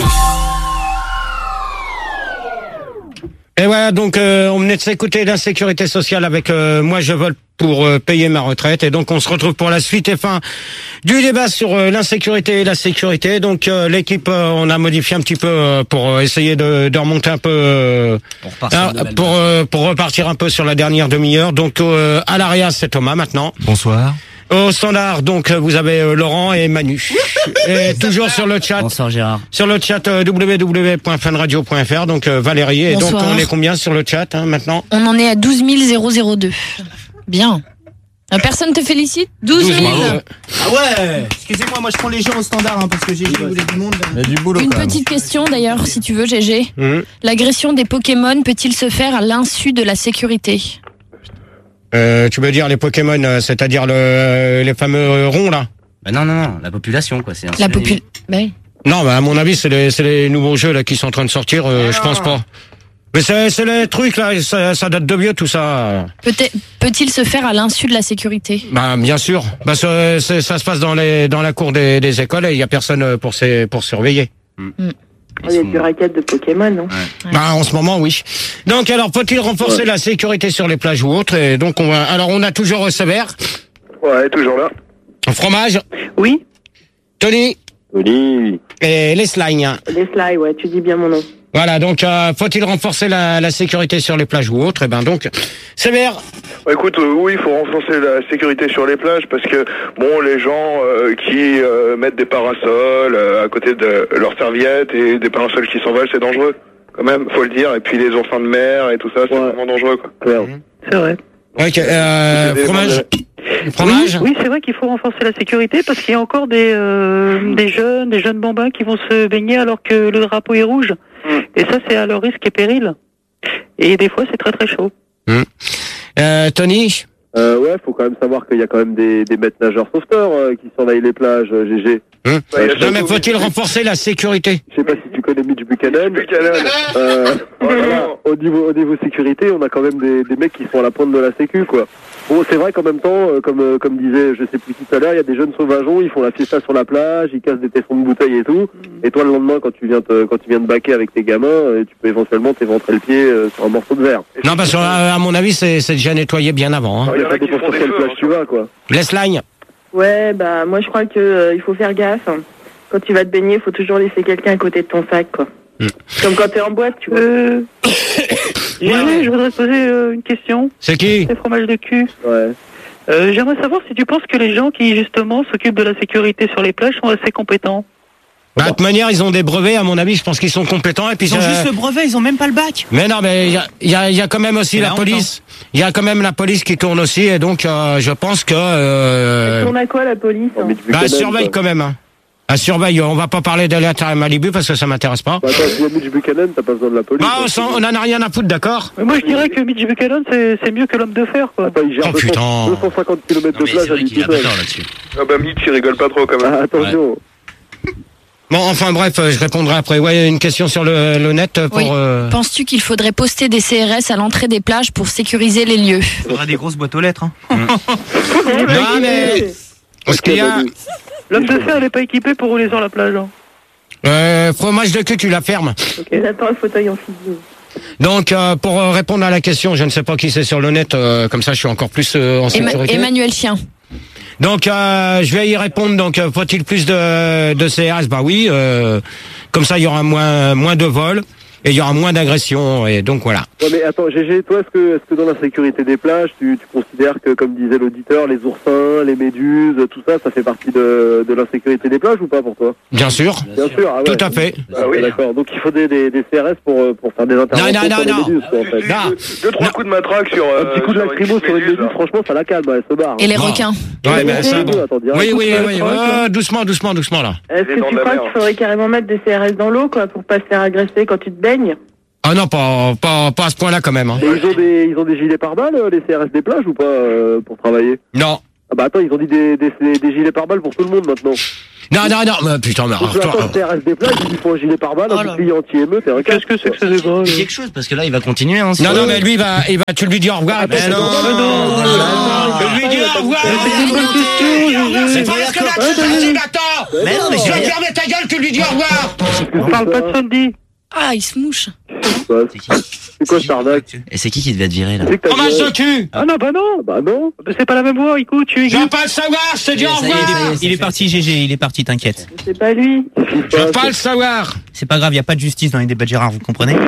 Et voilà, donc euh, on venait de s'écouter l'insécurité sociale avec euh, moi je vole pour euh, payer ma retraite. Et donc on se retrouve pour la suite et fin du débat sur euh, l'insécurité et la sécurité. Donc euh, l'équipe, euh, on a modifié un petit peu euh, pour euh, essayer de, de remonter un peu, euh,
Pour repartir
hein,
de belle
pour, euh, pour repartir un peu sur la dernière demi-heure. Donc euh, à l'Aria, c'est Thomas maintenant.
Bonsoir.
Au standard, donc vous avez euh, Laurent et Manu. Et toujours sur le chat.
Bonsoir Gérard.
Sur le chat euh, w w w point fun radio point f r, donc euh, Valérie. Et donc
Bonsoir.
on est combien sur le chat hein, maintenant?
On en est à douze mille deux. Bien. Euh, Personne te félicite? douze mille.
bravo.
Ah ouais. Excusez-moi, moi je prends les gens au standard hein, parce que G G voulait du monde.
Il y a du boulot
Une
quand même.
petite question d'ailleurs, si tu veux, G G.
Mhm.
L'agression des Pokémon peut-il se faire à l'insu de la sécurité?
Euh, tu veux dire les Pokémon, euh, c'est-à-dire le, les fameux euh, ronds là?
Bah non, non, non, la population, quoi. C'est un
La
sujet.
population. oui.
Non, bah à mon avis, c'est les, c'est les nouveaux jeux là qui sont en train de sortir. Euh, je pense pas. Mais c'est, c'est les trucs là, ça, ça date de vieux tout ça.
Peut-être- Peut-il se faire à l'insu de la sécurité?
Bah bien sûr. Bah ça, c'est- ça se passe dans les dans la cour des, des écoles et il y a personne euh, pour ces, pour surveiller.
Il y a du racket de Pokémon, non?
Bah en ce moment oui. Donc alors faut-il renforcer la sécurité sur les plages ou autres? Et donc on va, alors on a toujours Sévère,
Ouais, toujours là.
Fromage,
Oui.
Tony
Oui.
et les slimes.
Les slides, ouais, tu dis bien mon nom.
Voilà, donc euh, faut-il renforcer la, la sécurité sur les plages ou autres? Et ben donc, Sévère.
Bah, écoute, euh, oui, il faut renforcer la sécurité sur les plages parce que, bon, les gens euh, qui euh, mettent des parasols euh, à côté de leurs serviettes et des parasols qui s'envolent, c'est dangereux, quand même, faut le dire. Et puis les oursins de mer et tout ça, c'est vraiment dangereux, quoi.
C'est vrai.
Ok, euh,
Des-
fromage. Fromage.
Oui, oui, c'est vrai qu'il faut renforcer la sécurité parce qu'il y a encore des, euh, des jeunes, des jeunes bambins qui vont se baigner alors que le drapeau est rouge. Et ça, c'est à leur risque et péril. Et des fois, c'est très très chaud.
Hum. Euh, Tony.
Euh, ouais, faut quand même savoir qu'il y a quand même des, des maîtres nageurs sauveteurs euh, qui surveillent les plages, euh, G G.
Hum.
Ouais,
Non mais faut-il renforcer la sécurité?
Je sais pas si tu connais Mitch Buchanan.
Buchanan.
Euh, voilà, au niveau au niveau sécurité, on a quand même des, des mecs qui sont à la pointe de la sécu, quoi. Bon, c'est vrai qu'en même temps, euh, comme euh, comme disait, je sais plus tout à l'heure, il y a des jeunes sauvageons, ils font la fiesta sur la plage, ils cassent des tessons de bouteilles et tout. Et toi, le lendemain, quand tu viens te, quand tu viens te baquer avec tes gamins, euh, tu peux éventuellement t'éventrer le pied euh, sur un morceau de verre.
Non parce que euh, à mon avis c'est c'est déjà nettoyé bien avant. Hein.
Il y a pas dépend sur quelle plage tu vas, quoi.
Les slimes.
Ouais, bah moi je crois que euh, il faut faire gaffe. Quand tu vas te baigner, il faut toujours laisser quelqu'un à côté de ton sac, quoi.
Mm.
Comme quand t'es en boîte, tu vois.
Euh... Gérard, je voudrais te poser euh, une question.
C'est qui?
C'est fromage de cul.
Ouais.
Euh, J'aimerais savoir si tu penses que les gens qui justement s'occupent de la sécurité sur les plages sont assez compétents.
Bah, de toute manière ils ont des brevets à mon avis, je pense qu'ils sont compétents et puis
Ils ont
euh,
juste le brevet, ils ont même pas le bac.
mais non, mais il y a, il y, a, il y a quand même aussi
C'est
la
la honte,
police. Il y a quand même la police qui tourne aussi, et donc euh, je pense que euh,
On a quoi la police hein?
bah, elle surveille quand même. Hein. Elle surveille. On va pas parler d'aller à Malibu parce que ça m'intéresse pas.
Bah, attends, s'il y a Mitch Buchanan, t'as pas besoin de la police.
Bah, on s'en- on en a rien à foutre, d'accord?
Mais moi, je dirais que Mitch Buchanan, c'est c'est mieux que l'homme de fer, quoi.
Attends, il gère
Oh,
deux cents
putain.
deux cent cinquante kilomètres de plage à lui tout seul.
Ah bah Mitch, il rigole pas trop, quand même.
Ah, attention.
Bon, enfin bref, euh, je répondrai après. Ouais, une question sur le, le net pour.
Oui.
euh,
Penses-tu qu'il faudrait poster des C R S à l'entrée des plages pour sécuriser les lieux?
Il faudra des grosses boîtes aux lettres. Hein.
Non mais. Ce qu'il y a.
L'homme de fer, il n'est pas équipé pour rouler sur la plage. Hein.
Euh, fromage de cul, tu la fermes.
J'attends le fauteuil en physique.
Donc, euh, pour euh, répondre à la question, je ne sais pas qui c'est sur le net, euh, comme ça je suis encore plus euh, en
Emma-
sécurité.
Emmanuel Chien.
Donc, euh, je vais y répondre. Donc, euh, faut-il plus de, de C R S? Bah oui. Euh, comme ça, il y aura moins, moins de vols. et il y aura moins d'agressions, et donc voilà.
Ouais, mais attends, G G, toi, est-ce que, est-ce que dans la sécurité des plages, tu, tu considères que, comme disait l'auditeur, les oursins, les méduses, tout ça, ça fait partie de, de l'insécurité des plages ou pas pour toi?
Bien sûr.
Bien sûr, ah ouais.
Tout à fait.
Ah oui. D'accord, donc il faut des, des, des C R S pour, pour faire des interventions
non, non,
sur
non,
les méduses, quoi, en fait.
Non.
Deux, deux, trois coups de matraque sur...
Un petit coup de lacrymo sur une méduse, franchement, ça la calme, elle se barre.
Et les
Bon.
requins.
Ouais, ben ça, bon.
Attends, dis un
Oui,
coup
oui,
de
oui,
lacrymo.
ouais, doucement, doucement, doucement, là.
Est-ce
Les
que
dents
tu
de la
crois
mer.
qu'il faudrait carrément mettre des C R S dans l'eau, quoi, pour pas se faire agresser quand tu te baignes?
Ah non, pas, pas, pas à ce point-là quand même. Hein.
Et ils ont des, ils ont des gilets pare-balles, les C R S des plages ou pas, euh, pour travailler?
Non.
Ah bah attends, ils ont dit des, des, des, des gilets pare-balles pour tout le monde maintenant.
Non, non, non, mais putain, mais
Donc,
alors, toi,
attends, C R S des plages, ils font un gilet pare-balles, un bouclier anti-émeute et un casque.
Qu'est-ce que c'est que ce débat?
Dis quelque chose, parce que là, il va continuer. Hein,
Non, non, mais lui, il va, il va, tu lui dis au revoir. et puis c'est
non,
tout.
non,
Je lui dis au revoir. C'est pas parce que là, tu te dis, attends.
Mais non, mais
Tu vas
j'ai-
fermer ta gueule, tu lui dis au revoir.
On parle pas de Sandy.
Ah, il se mouche.
Ouais,
C'est qui
c'est quoi cette arnaque?
Et c'est qui qui devait être viré là?
C'est que t'as
Fromage
viré-
de cul.
Ah non, bah non.
Bah non.
C'est pas la même voix, écoute, tu
Je veux pas le savoir, je te dis au
Ça y est,
revoir.
Il est parti, G G, il est parti, t'inquiète.
C'est pas lui.
Je veux pas le savoir.
C'est pas grave, y a pas de justice dans les débats de Gérard, vous comprenez?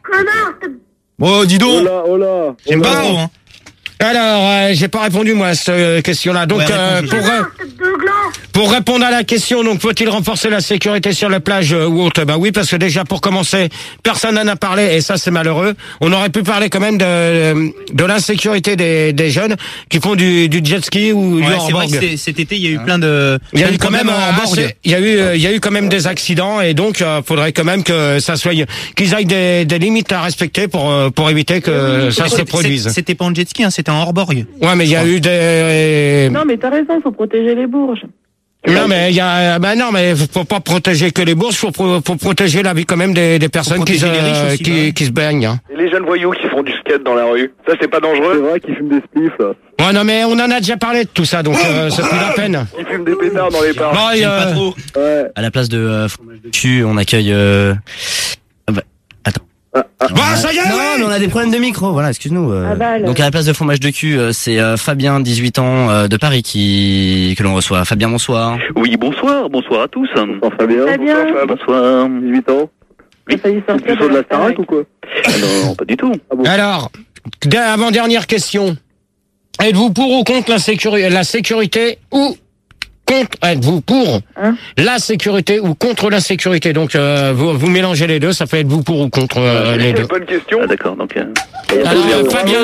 Oh, dis
Oh
donc!
là, oh là.
J'aime
oh là.
pas trop, hein.
Alors, euh, j'ai pas répondu moi à cette euh, question-là. Donc,
Ouais,
euh,
réponds,
pour euh, pour répondre à la question, donc faut-il renforcer la sécurité sur les plages euh, ou autre? Bah oui, parce que déjà pour commencer, personne n'en a parlé et ça c'est malheureux. On aurait pu parler quand même de de l'insécurité des des jeunes qui font du du jet ski ou du
Ouais, c'est vrai
hors-bord.
que c'est- cet été, il y a eu plein de.
Il y a
plein
eu
de
quand même
problèmes en
euh,
bord.
assez- il y a eu euh, il y a eu quand même des accidents et donc euh, faudrait quand même que ça soit qu'ils aillent des, des limites à respecter pour euh, pour éviter que ça se reproduise.
C'était pas en jet ski, hein, c'était en hors-borg.
Ouais, mais il y a eu des
Non, mais t'as raison, faut protéger les bourges.
non mais il y a bah non mais faut pas protéger que les bourses, faut pro- faut protéger la vie quand même des, des personnes qui se,
protéger les riches aussi,
qui,
ouais.
qui se baignent. Hein.
Et les jeunes voyous qui font du skate dans la rue, ça c'est pas
C'est
dangereux?
vrai qu'ils fument des spliffs là.
Ouais non mais on en a déjà parlé de tout ça donc euh, c'est plus la peine.
Ils fument des pétards dans les parcs.
Bon, et,
J'aime
euh,
pas trop.
Ouais.
À la place de euh, fromage de cul, on accueille. Euh... ah bah, attends.
Bon, ça y est,
Non,
ouais.
mais on a des problèmes de micro. Voilà, excuse-nous. euh.
Ah bah,
Donc à la place de fromage de cul, euh, c'est euh, Fabien, dix-huit ans, euh, de Paris, qui que l'on reçoit. Fabien, bonsoir.
Oui, bonsoir, bonsoir à tous.
Bonsoir Fabien.
Fabien.
Bonsoir, Fab.
Bonsoir.
dix-huit ans.
T'as failli
C'est
sortir
du saut de la Starac ou quoi?
Ah non, pas du tout.
Ah bon.
Alors, avant dernière question. Êtes-vous pour ou contre la sécurité la sécurité ou contre êtes-vous pour
Hein
la sécurité ou contre l'insécurité? Donc euh, vous, vous mélangez les deux, ça fait êtes-vous pour ou contre euh, les deux.
Bonne question.
Ah d'accord, donc... euh,
Alors, euh, Fabien,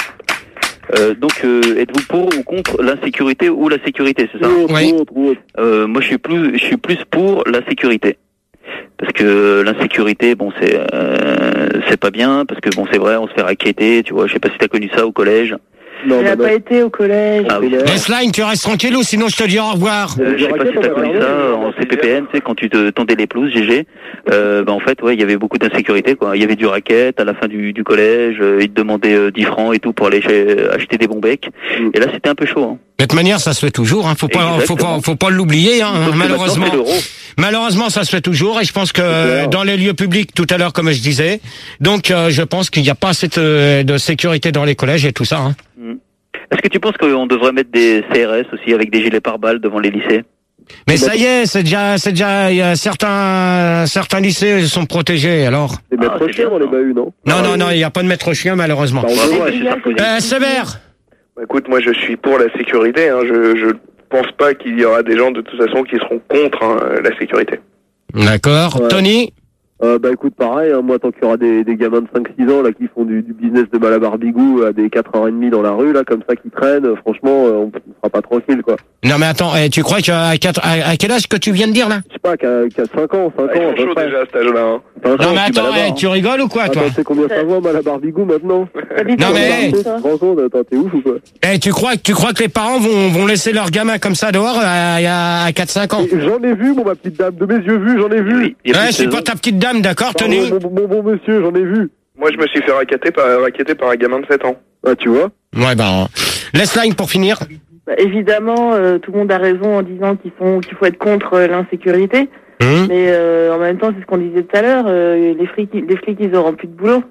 euh, donc, euh, êtes-vous pour ou contre l'insécurité ou la sécurité, c'est ça?
Trop,
Oui.
trop, trop.
euh, Moi, je suis plus, je suis plus pour la sécurité. Parce que l'insécurité, bon, c'est euh, c'est pas bien, parce que bon, c'est vrai, on se fait raqueter, tu vois. Je sais pas si t'as connu ça au collège.
Non,
Il
bah
a
non.
pas été au collège.
Ah oui.
Baseline, tu restes tranquille ou sinon je te dis au revoir.
Euh, je sais pas si t'as connu ça en C P P N, tu sais, quand tu te tendais les pelouses, G G. Euh, bah en fait, ouais, il y avait beaucoup d'insécurité, quoi. Il y avait du racket à la fin du, du collège. Euh, ils te demandaient euh, dix francs et tout pour aller chez- acheter des bons becs. Et là, c'était un peu chaud. Hein.
De toute manière, ça se fait toujours. Hein. Faut pas, faut pas,
Exactement.
faut pas l'oublier. Hein.
Sauf que
Malheureusement,
maintenant, c'est l'euro.
malheureusement, ça se fait toujours. Et je pense que dans les lieux publics, tout à l'heure, comme je disais, donc euh, je pense qu'il n'y a pas assez de, de sécurité dans les collèges et tout ça. Hein.
Est-ce que tu penses qu'on devrait mettre des C R S aussi avec des gilets pare-balles devant les lycées?
Mais ça y est, c'est déjà, c'est déjà, il y a certains, certains lycées sont protégés. Alors.
Les maîtres
Ah, c'est
chiens
bien,
dans les
ça.
bahuts, non?
Non, non, non, il n'y a pas de maître chien malheureusement.
Bah, on va voir.
Euh, Sévère.
Bah, écoute, moi je suis pour la sécurité. Hein. Je, je pense pas qu'il y aura des gens de toute façon qui seront contre hein, la sécurité.
D'accord.
Ouais.
Tony.
Euh, bah écoute, pareil, hein, moi tant qu'il y aura des, des gamins de cinq six ans là qui font du, du business de Malabarbigou à des quatre heures trente dans la rue, là, comme ça, qui traînent, euh, franchement, euh, on ne sera pas tranquille, quoi.
Non mais attends, eh, tu crois qu'à quatre, à, à quel âge que tu viens de dire là?
Je sais pas, qu'à qu'à cinq ans, cinq
Ah, ils
ans, à
sont
peu
chauds
près.
déjà à cet âge-là. Hein.
cinq
Non
ans,
mais
tu
attends,
Malabar,
eh,
hein.
tu rigoles ou quoi toi?
Attends, tu sais combien ça vaut Malabarbigou maintenant?
Non mais,
Tu te rends compte, attends, t'es ouf ou quoi?
eh, tu crois que tu crois que les parents vont vont laisser leurs gamins comme ça dehors à, à quatre cinq ans?
Et J'en ai vu, mon ma petite dame, de mes yeux vus, j'en ai vu.
Il y a
Ouais,
plus
je suis
de
pas
saison.
ta petite dame, d'accord,
Pardon,
Tony?
mon, mon bon monsieur, j'en ai vu.
Moi je me suis fait raqueter par, raqueter par un gamin de sept ans.
Ah, tu vois?
Ouais ben, laisse line pour finir.
Bah, évidemment, euh, tout le monde a raison en disant qu'ils sont, qu'il faut être contre euh, l'insécurité.
Hum.
Mais euh, en même temps, c'est ce qu'on disait tout à l'heure. euh, les flics, les flics, ils auront plus de boulot.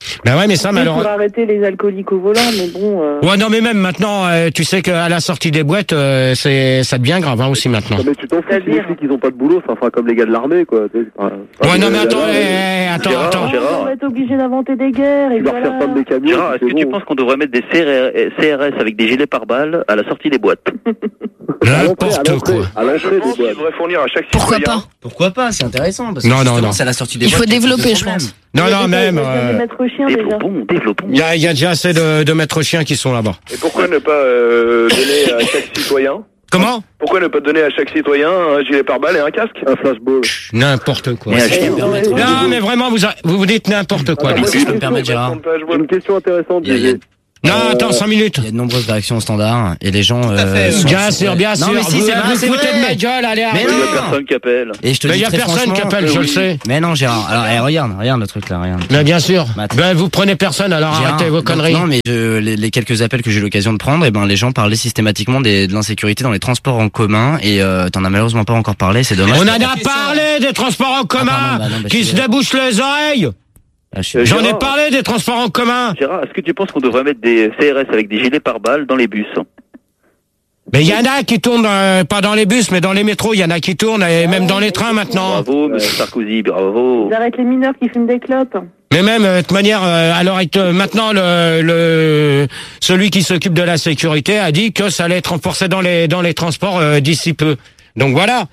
Ben ouais, mais ça,
Il
malheureusement.
faudra arrêter les alcooliques au volant, mais bon. Euh...
Ouais, non, mais même maintenant, euh, tu sais qu'à la sortie des boîtes, euh, c'est, ça devient grave, hein, aussi maintenant.
Non, mais tu t'en fous, les filles qui ont pas de boulot, ça fera comme les gars de l'armée, quoi. Tu sais, c'est pas- c'est pas
Ouais, non, mais
des-
attends,
là,
eh, eh, attends,
Gérard,
attends.
Gérard.
On va être obligé d'inventer des guerres et
Tu leur
voilà.
faire prendre des camions.
Gérard,
puis
est-ce que
c'est
tu
bon.
penses qu'on devrait mettre des C R S avec des gilets pare-balles à la sortie des boîtes?
N'importe quoi.
À l'entrée des
Il
boîtes.
devrait fournir à chaque
Pourquoi
citoyen.
pas?
Pourquoi pas? C'est intéressant. Parce que
Non, non,
justement,
non.
c'est à la sortie des
Il faut
boîtes qu'il y a plus de
développer, je
problèmes.
pense.
Non, non, même,
Il y a
euh,
des maîtres chiens déjà.
Développons, développons.
il y a, il y a déjà assez de, de maîtres chiens qui sont là-bas.
Et pourquoi ne pas euh, donner à chaque citoyen
Comment?
Pourquoi ne pas donner à chaque citoyen un gilet pare-balles et un casque?
Un flashball.
N'importe quoi.
Et un chien.
Non, mais vraiment, vous, a- vous vous dites n'importe quoi.
Ah,
là.
moi,
Si je peux me permettre, Gérard.
J'ai une question intéressante.
Il y a- il y a-
Gégé.
Non,
Euh,
attends, cinq minutes.
Il y a de nombreuses réactions au standard et les gens.
à fait,
euh, sont-
Bien sûr, bien
Non,
sûr.
mais si,
vous
c'est vrai,
vous
c'est
foutez
vrai.
de ma gueule, allez,
Mais
Il
arrête.
y
non.
a personne qui appelle.
Et je te
Mais
dis
il y a
très
personne qui
franchement-
appelle, je le sais.
Mais non, Gérard. Alors, eh, regarde, regarde le truc là, regarde.
Mais bien sûr.
Bah, attends.
Ben, vous prenez personne, alors
Gérard,
arrêtez vos
donc,
conneries.
Non, mais je- les, les quelques appels que j'ai eu l'occasion de prendre, et ben les gens parlaient systématiquement des, de l'insécurité dans les transports en commun. Et euh, t'en as malheureusement pas encore parlé, c'est dommage.
On en a parlé des transports en commun
pardon, bah non, bah,
qui
je
se
suis-
débouchent les oreilles.
Ah, je suis-
J'en ai
Gérard.
parlé des transports en commun.
Gérard, est-ce que tu penses qu'on devrait mettre des C R S avec des gilets pare-balles dans les bus?
Mais il y en a qui tournent, euh, pas dans les bus, mais dans les métros. Il y en a qui tournent, et même dans les trains maintenant.
Bravo, monsieur Sarkozy, bravo.
Ils arrêtent les mineurs qui fument des clopes.
Mais même, euh, de toute manière, euh, alors maintenant, le, le celui qui s'occupe de la sécurité a dit que ça allait être renforcé dans les dans les transports euh, d'ici peu. Donc voilà.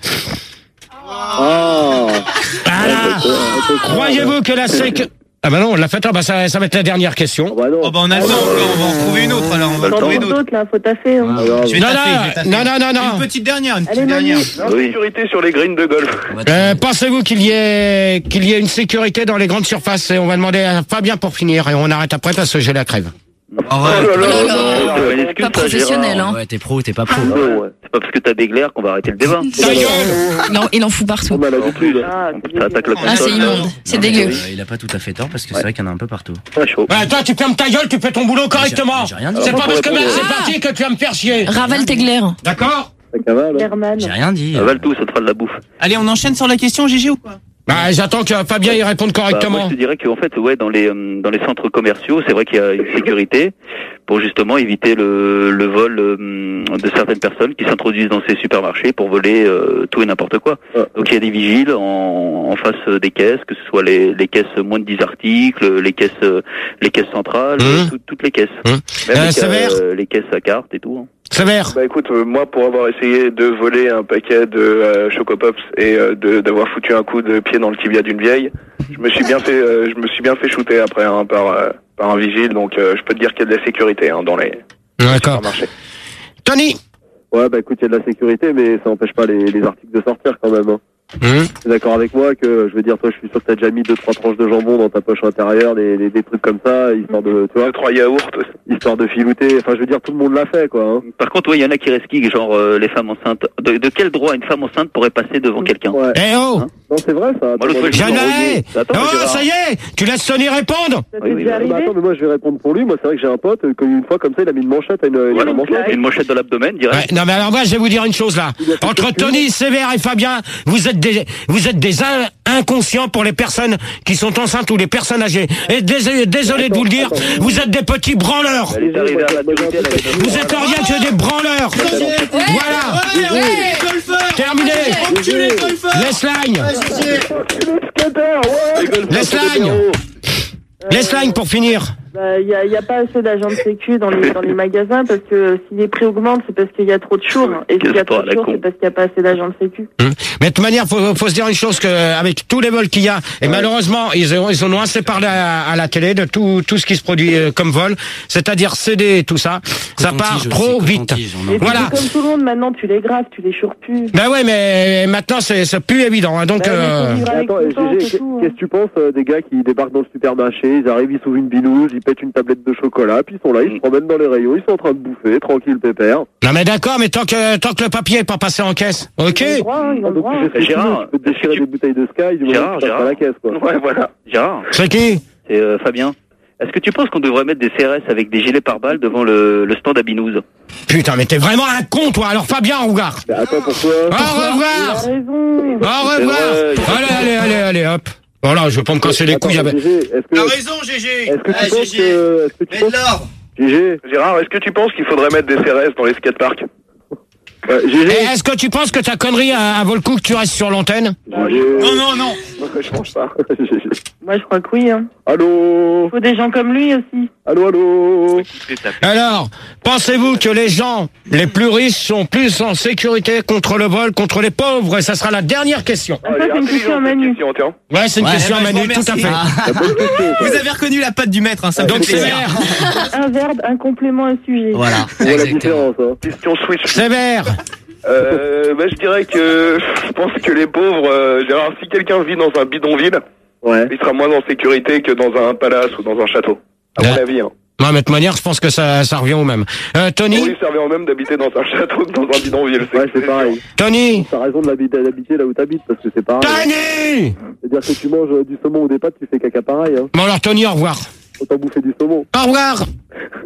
Ah.
Voilà. Croyez-vous que la sécurité... Ah bah non, on l'a fait. Ah bah ça, ça va être la dernière question.
Bah non.
Oh bah on a le temps, on va en trouver une autre alors, on va en
T'en
trouver
trouves
une autre.
d'autres là, faut taffer. Hein.
Je vais
Non,
taffer,
non,
je vais taffer.
non, non, non, non.
Une petite dernière, une
Allez,
petite dernière.
Manu.
L'insécurité sur les greens de golf.
Euh, pensez-vous qu'il y ait qu'il y ait une sécurité dans les grandes surfaces? Et on va demander à Fabien pour finir et on arrête après parce que j'ai la crève.
Ah ouais.
Oh là là,
Oh là là.
c'est une excuse,
Pas
ça,
professionnel,
Gérard.
hein.
Ouais, t'es pro ou t'es pas pro.
Ah ouais. C'est pas parce que t'as des glaires qu'on va arrêter le débat.
Ta gueule.
Non, il en fout partout.
On a l'habitude.
Ah,
Ça attaque le
Ah, c'est
console.
immonde. C'est
Non, mais,
dégueu.
euh, il a pas tout à fait tort parce que c'est vrai qu'il y en a un peu partout.
Ah, chaud.
Ouais, toi, tu fermes ta gueule, tu fais ton boulot correctement.
j'ai rien dit.
C'est pas parce que ben, c'est
Ah.
parti que tu vas me faire chier.
Ravale tes glaires.
D'accord?
Ça cavale.
Herman.
J'ai rien dit.
Avale tout, ça te fera de la bouffe.
Allez, on enchaîne sur la question Gégé ou quoi?
Bah, j'attends que Fabien y réponde
Bah, moi,
correctement.
je te dirais qu'en fait, ouais, dans les euh, dans les centres commerciaux, c'est vrai qu'il y a une sécurité pour justement éviter le, le vol euh, de certaines personnes qui s'introduisent dans ces supermarchés pour voler euh, tout et n'importe quoi.
Ouais.
Donc il y a des vigiles en, en face des caisses, que ce soit les, les caisses moins de dix articles, les caisses euh, les caisses centrales,
Mmh.
tout- toutes les caisses,
Mmh.
même
Euh,
les, ca-
Sévère
euh, les caisses à carte et tout. hein.
Sévère.
Bah écoute, euh, moi pour avoir essayé de voler un paquet de euh, Choco Pops et euh, de- d'avoir foutu un coup de pied dans le tibia d'une vieille, je me suis bien fait, euh, je me suis bien fait shooter après hein, par euh, par un vigile, donc euh, je peux te dire qu'il y a de la sécurité hein, dans les
D'accord.
supermarchés.
Tony.
Ouais, bah écoute, il y a de la sécurité, mais ça n'empêche pas les, les articles de sortir quand même. Hein.
Hum.
Tu es d'accord avec moi que, je veux dire, toi, je suis sûr que t'as déjà mis deux, trois tranches de jambon dans ta poche intérieure, des, des, des trucs comme ça, histoire de, tu vois,
Deux, trois yaourts.
histoire de filouter. Enfin, je veux dire, tout le monde l'a fait, quoi. Hein.
Par contre, ouais, il y en a qui resquillent, genre euh, les femmes enceintes. De, de quel droit une femme enceinte pourrait passer devant quelqu'un?
Ouais.
Eh oh.
Non, c'est vrai, ça.
Moi, l'autre fois, j'ai
J'en
vu
ai.
Attends,
Oh,
Gérard.
ça y est. Tu laisses Tony répondre.
Ça
Oui,
t'est
oui,
déjà
bah,
Bah,
arrivé?
attends, mais moi, je vais répondre pour lui. Moi, c'est vrai que j'ai un pote, euh, qu'une fois, comme ça, il a mis une manchette à une, une
Voilà,
manchette.
une mochette de l'abdomen,
Ouais,
direct.
non mais alors moi je vais vous dire une chose là. Entre Tony, Sévère et Fabien, vous êtes des vous êtes des in- inconscients pour les personnes qui sont enceintes ou les personnes âgées. Et désolé, désolé de vous le dire, vous êtes des petits branleurs.
Elle est arrivée à la vérité, elle avait-
Vous êtes rien que des branleurs. Voilà. Terminé. Laisse line. Laisse line. Laisse line pour finir.
Il n'y a, y a pas assez d'agents de sécu dans les, dans les magasins parce que si les prix augmentent, c'est parce qu'il y a trop de chours. Et s'il y a trop de chours, c'est parce qu'il n'y a pas assez d'agents de sécu.
Hum. Mais de toute manière, faut, faut se dire une chose que avec tous les vols qu'il y a, et malheureusement, ils ont, ils en ont assez parlé à, à la télé de tout, tout ce qui se produit euh, comme vol, c'est-à-dire C D et tout ça, ça part
Coton-tige
trop
aussi,
vite.
coton-tige, on en
Et puis,
Voilà.
c'est comme tout le monde, maintenant, tu les graves, tu les chours plus.
Ben ouais, mais maintenant c'est c'est plus évident. Hein, donc.
Bah, mais
euh,
faut vivre avec
Attends,
tout
et
le temps,
Gégé,
c'est tout, hein.
qu'est-ce que tu penses euh, des gars qui débarquent dans le supermarché, ils arrivent, ils s'ouvrent une binouse, ils pètent une tablette de chocolat, puis ils sont là, ils se promènent dans les rayons, ils sont en train de bouffer, tranquille, pépère.
Non mais d'accord, mais tant que tant que le papier est pas passé en caisse, ok.
Ils ont le droit, ils ont le droit.
Je sais
Gérard,
tu peux te déchirer des bouteilles de Sky, du moment
Gérard,
que tu passes
Gérard.
à la caisse, quoi.
Ouais, voilà. Gérard,
C'est qui?
c'est euh, Fabien. Est-ce que tu penses qu'on devrait mettre des C R S avec des gilets pare-balles devant le, le stand à Binouze?
Putain, mais t'es vraiment un con, toi. Alors Fabien, au revoir.
Mais attends, pourquoi?
Au revoir.
Il a raison.
Au revoir.
C'est vrai.
Allez, allez, allez, allez, hop. Voilà, je veux pas me casser les couilles avec...
G G, est-ce que,
T'as raison, G G.
est-ce que tu
Ah,
penses
G G.
que, est-ce que tu
Mets
penses,
de l'ordre.
G G,
Gérard, est-ce que tu penses qu'il faudrait mettre des C R S dans les skateparks?
euh, G G,
Et est-ce que tu penses que ta connerie a, a vaut le coup que tu restes sur l'antenne?
G G.
Non, non, non.
Je pense pas.
G G.
Moi, je crois que oui. Hein.
Allô,
Il faut des gens comme lui aussi.
allô, allô.
Alors, pensez-vous que les gens les plus riches sont plus en sécurité contre le vol, contre les pauvres? Et ça sera la dernière question.
Ah, ça, c'est une question à Manu.
Ouais, c'est une
Ouais,
question
eh ben,
à
je vous
Manu, tout à
remercie.
fait.
La bonne question, ça.
Vous avez reconnu la patte du maître, hein, ça me
Donc
fait plaisir.
sévère,
Un verbe, un complément, un sujet.
Voilà.
On voit la
Exactement.
différence, hein.
Question switch.
sévère.
Euh, bah, je dirais que je pense que les pauvres, euh, Gérard, si quelqu'un vit dans un bidonville,
Ouais.
il sera moins en sécurité que dans un palace ou dans un château. À mon
Ouais.
avis. Hein.
Non, mais de toute manière, je pense que ça, ça revient au même. Euh, Tony,
Oui, ça revient même d'habiter dans un château que dans un bidonville.
Ouais, c'est pareil.
Tony,
T'as raison de l'habiter d'habiter là où t'habites parce que c'est pareil.
Tony.
C'est-à-dire que tu manges euh, du saumon ou des pâtes, tu fais caca pareil, hein.
Bon alors Tony, au revoir.
Autant bouffer du saumon.
Au revoir.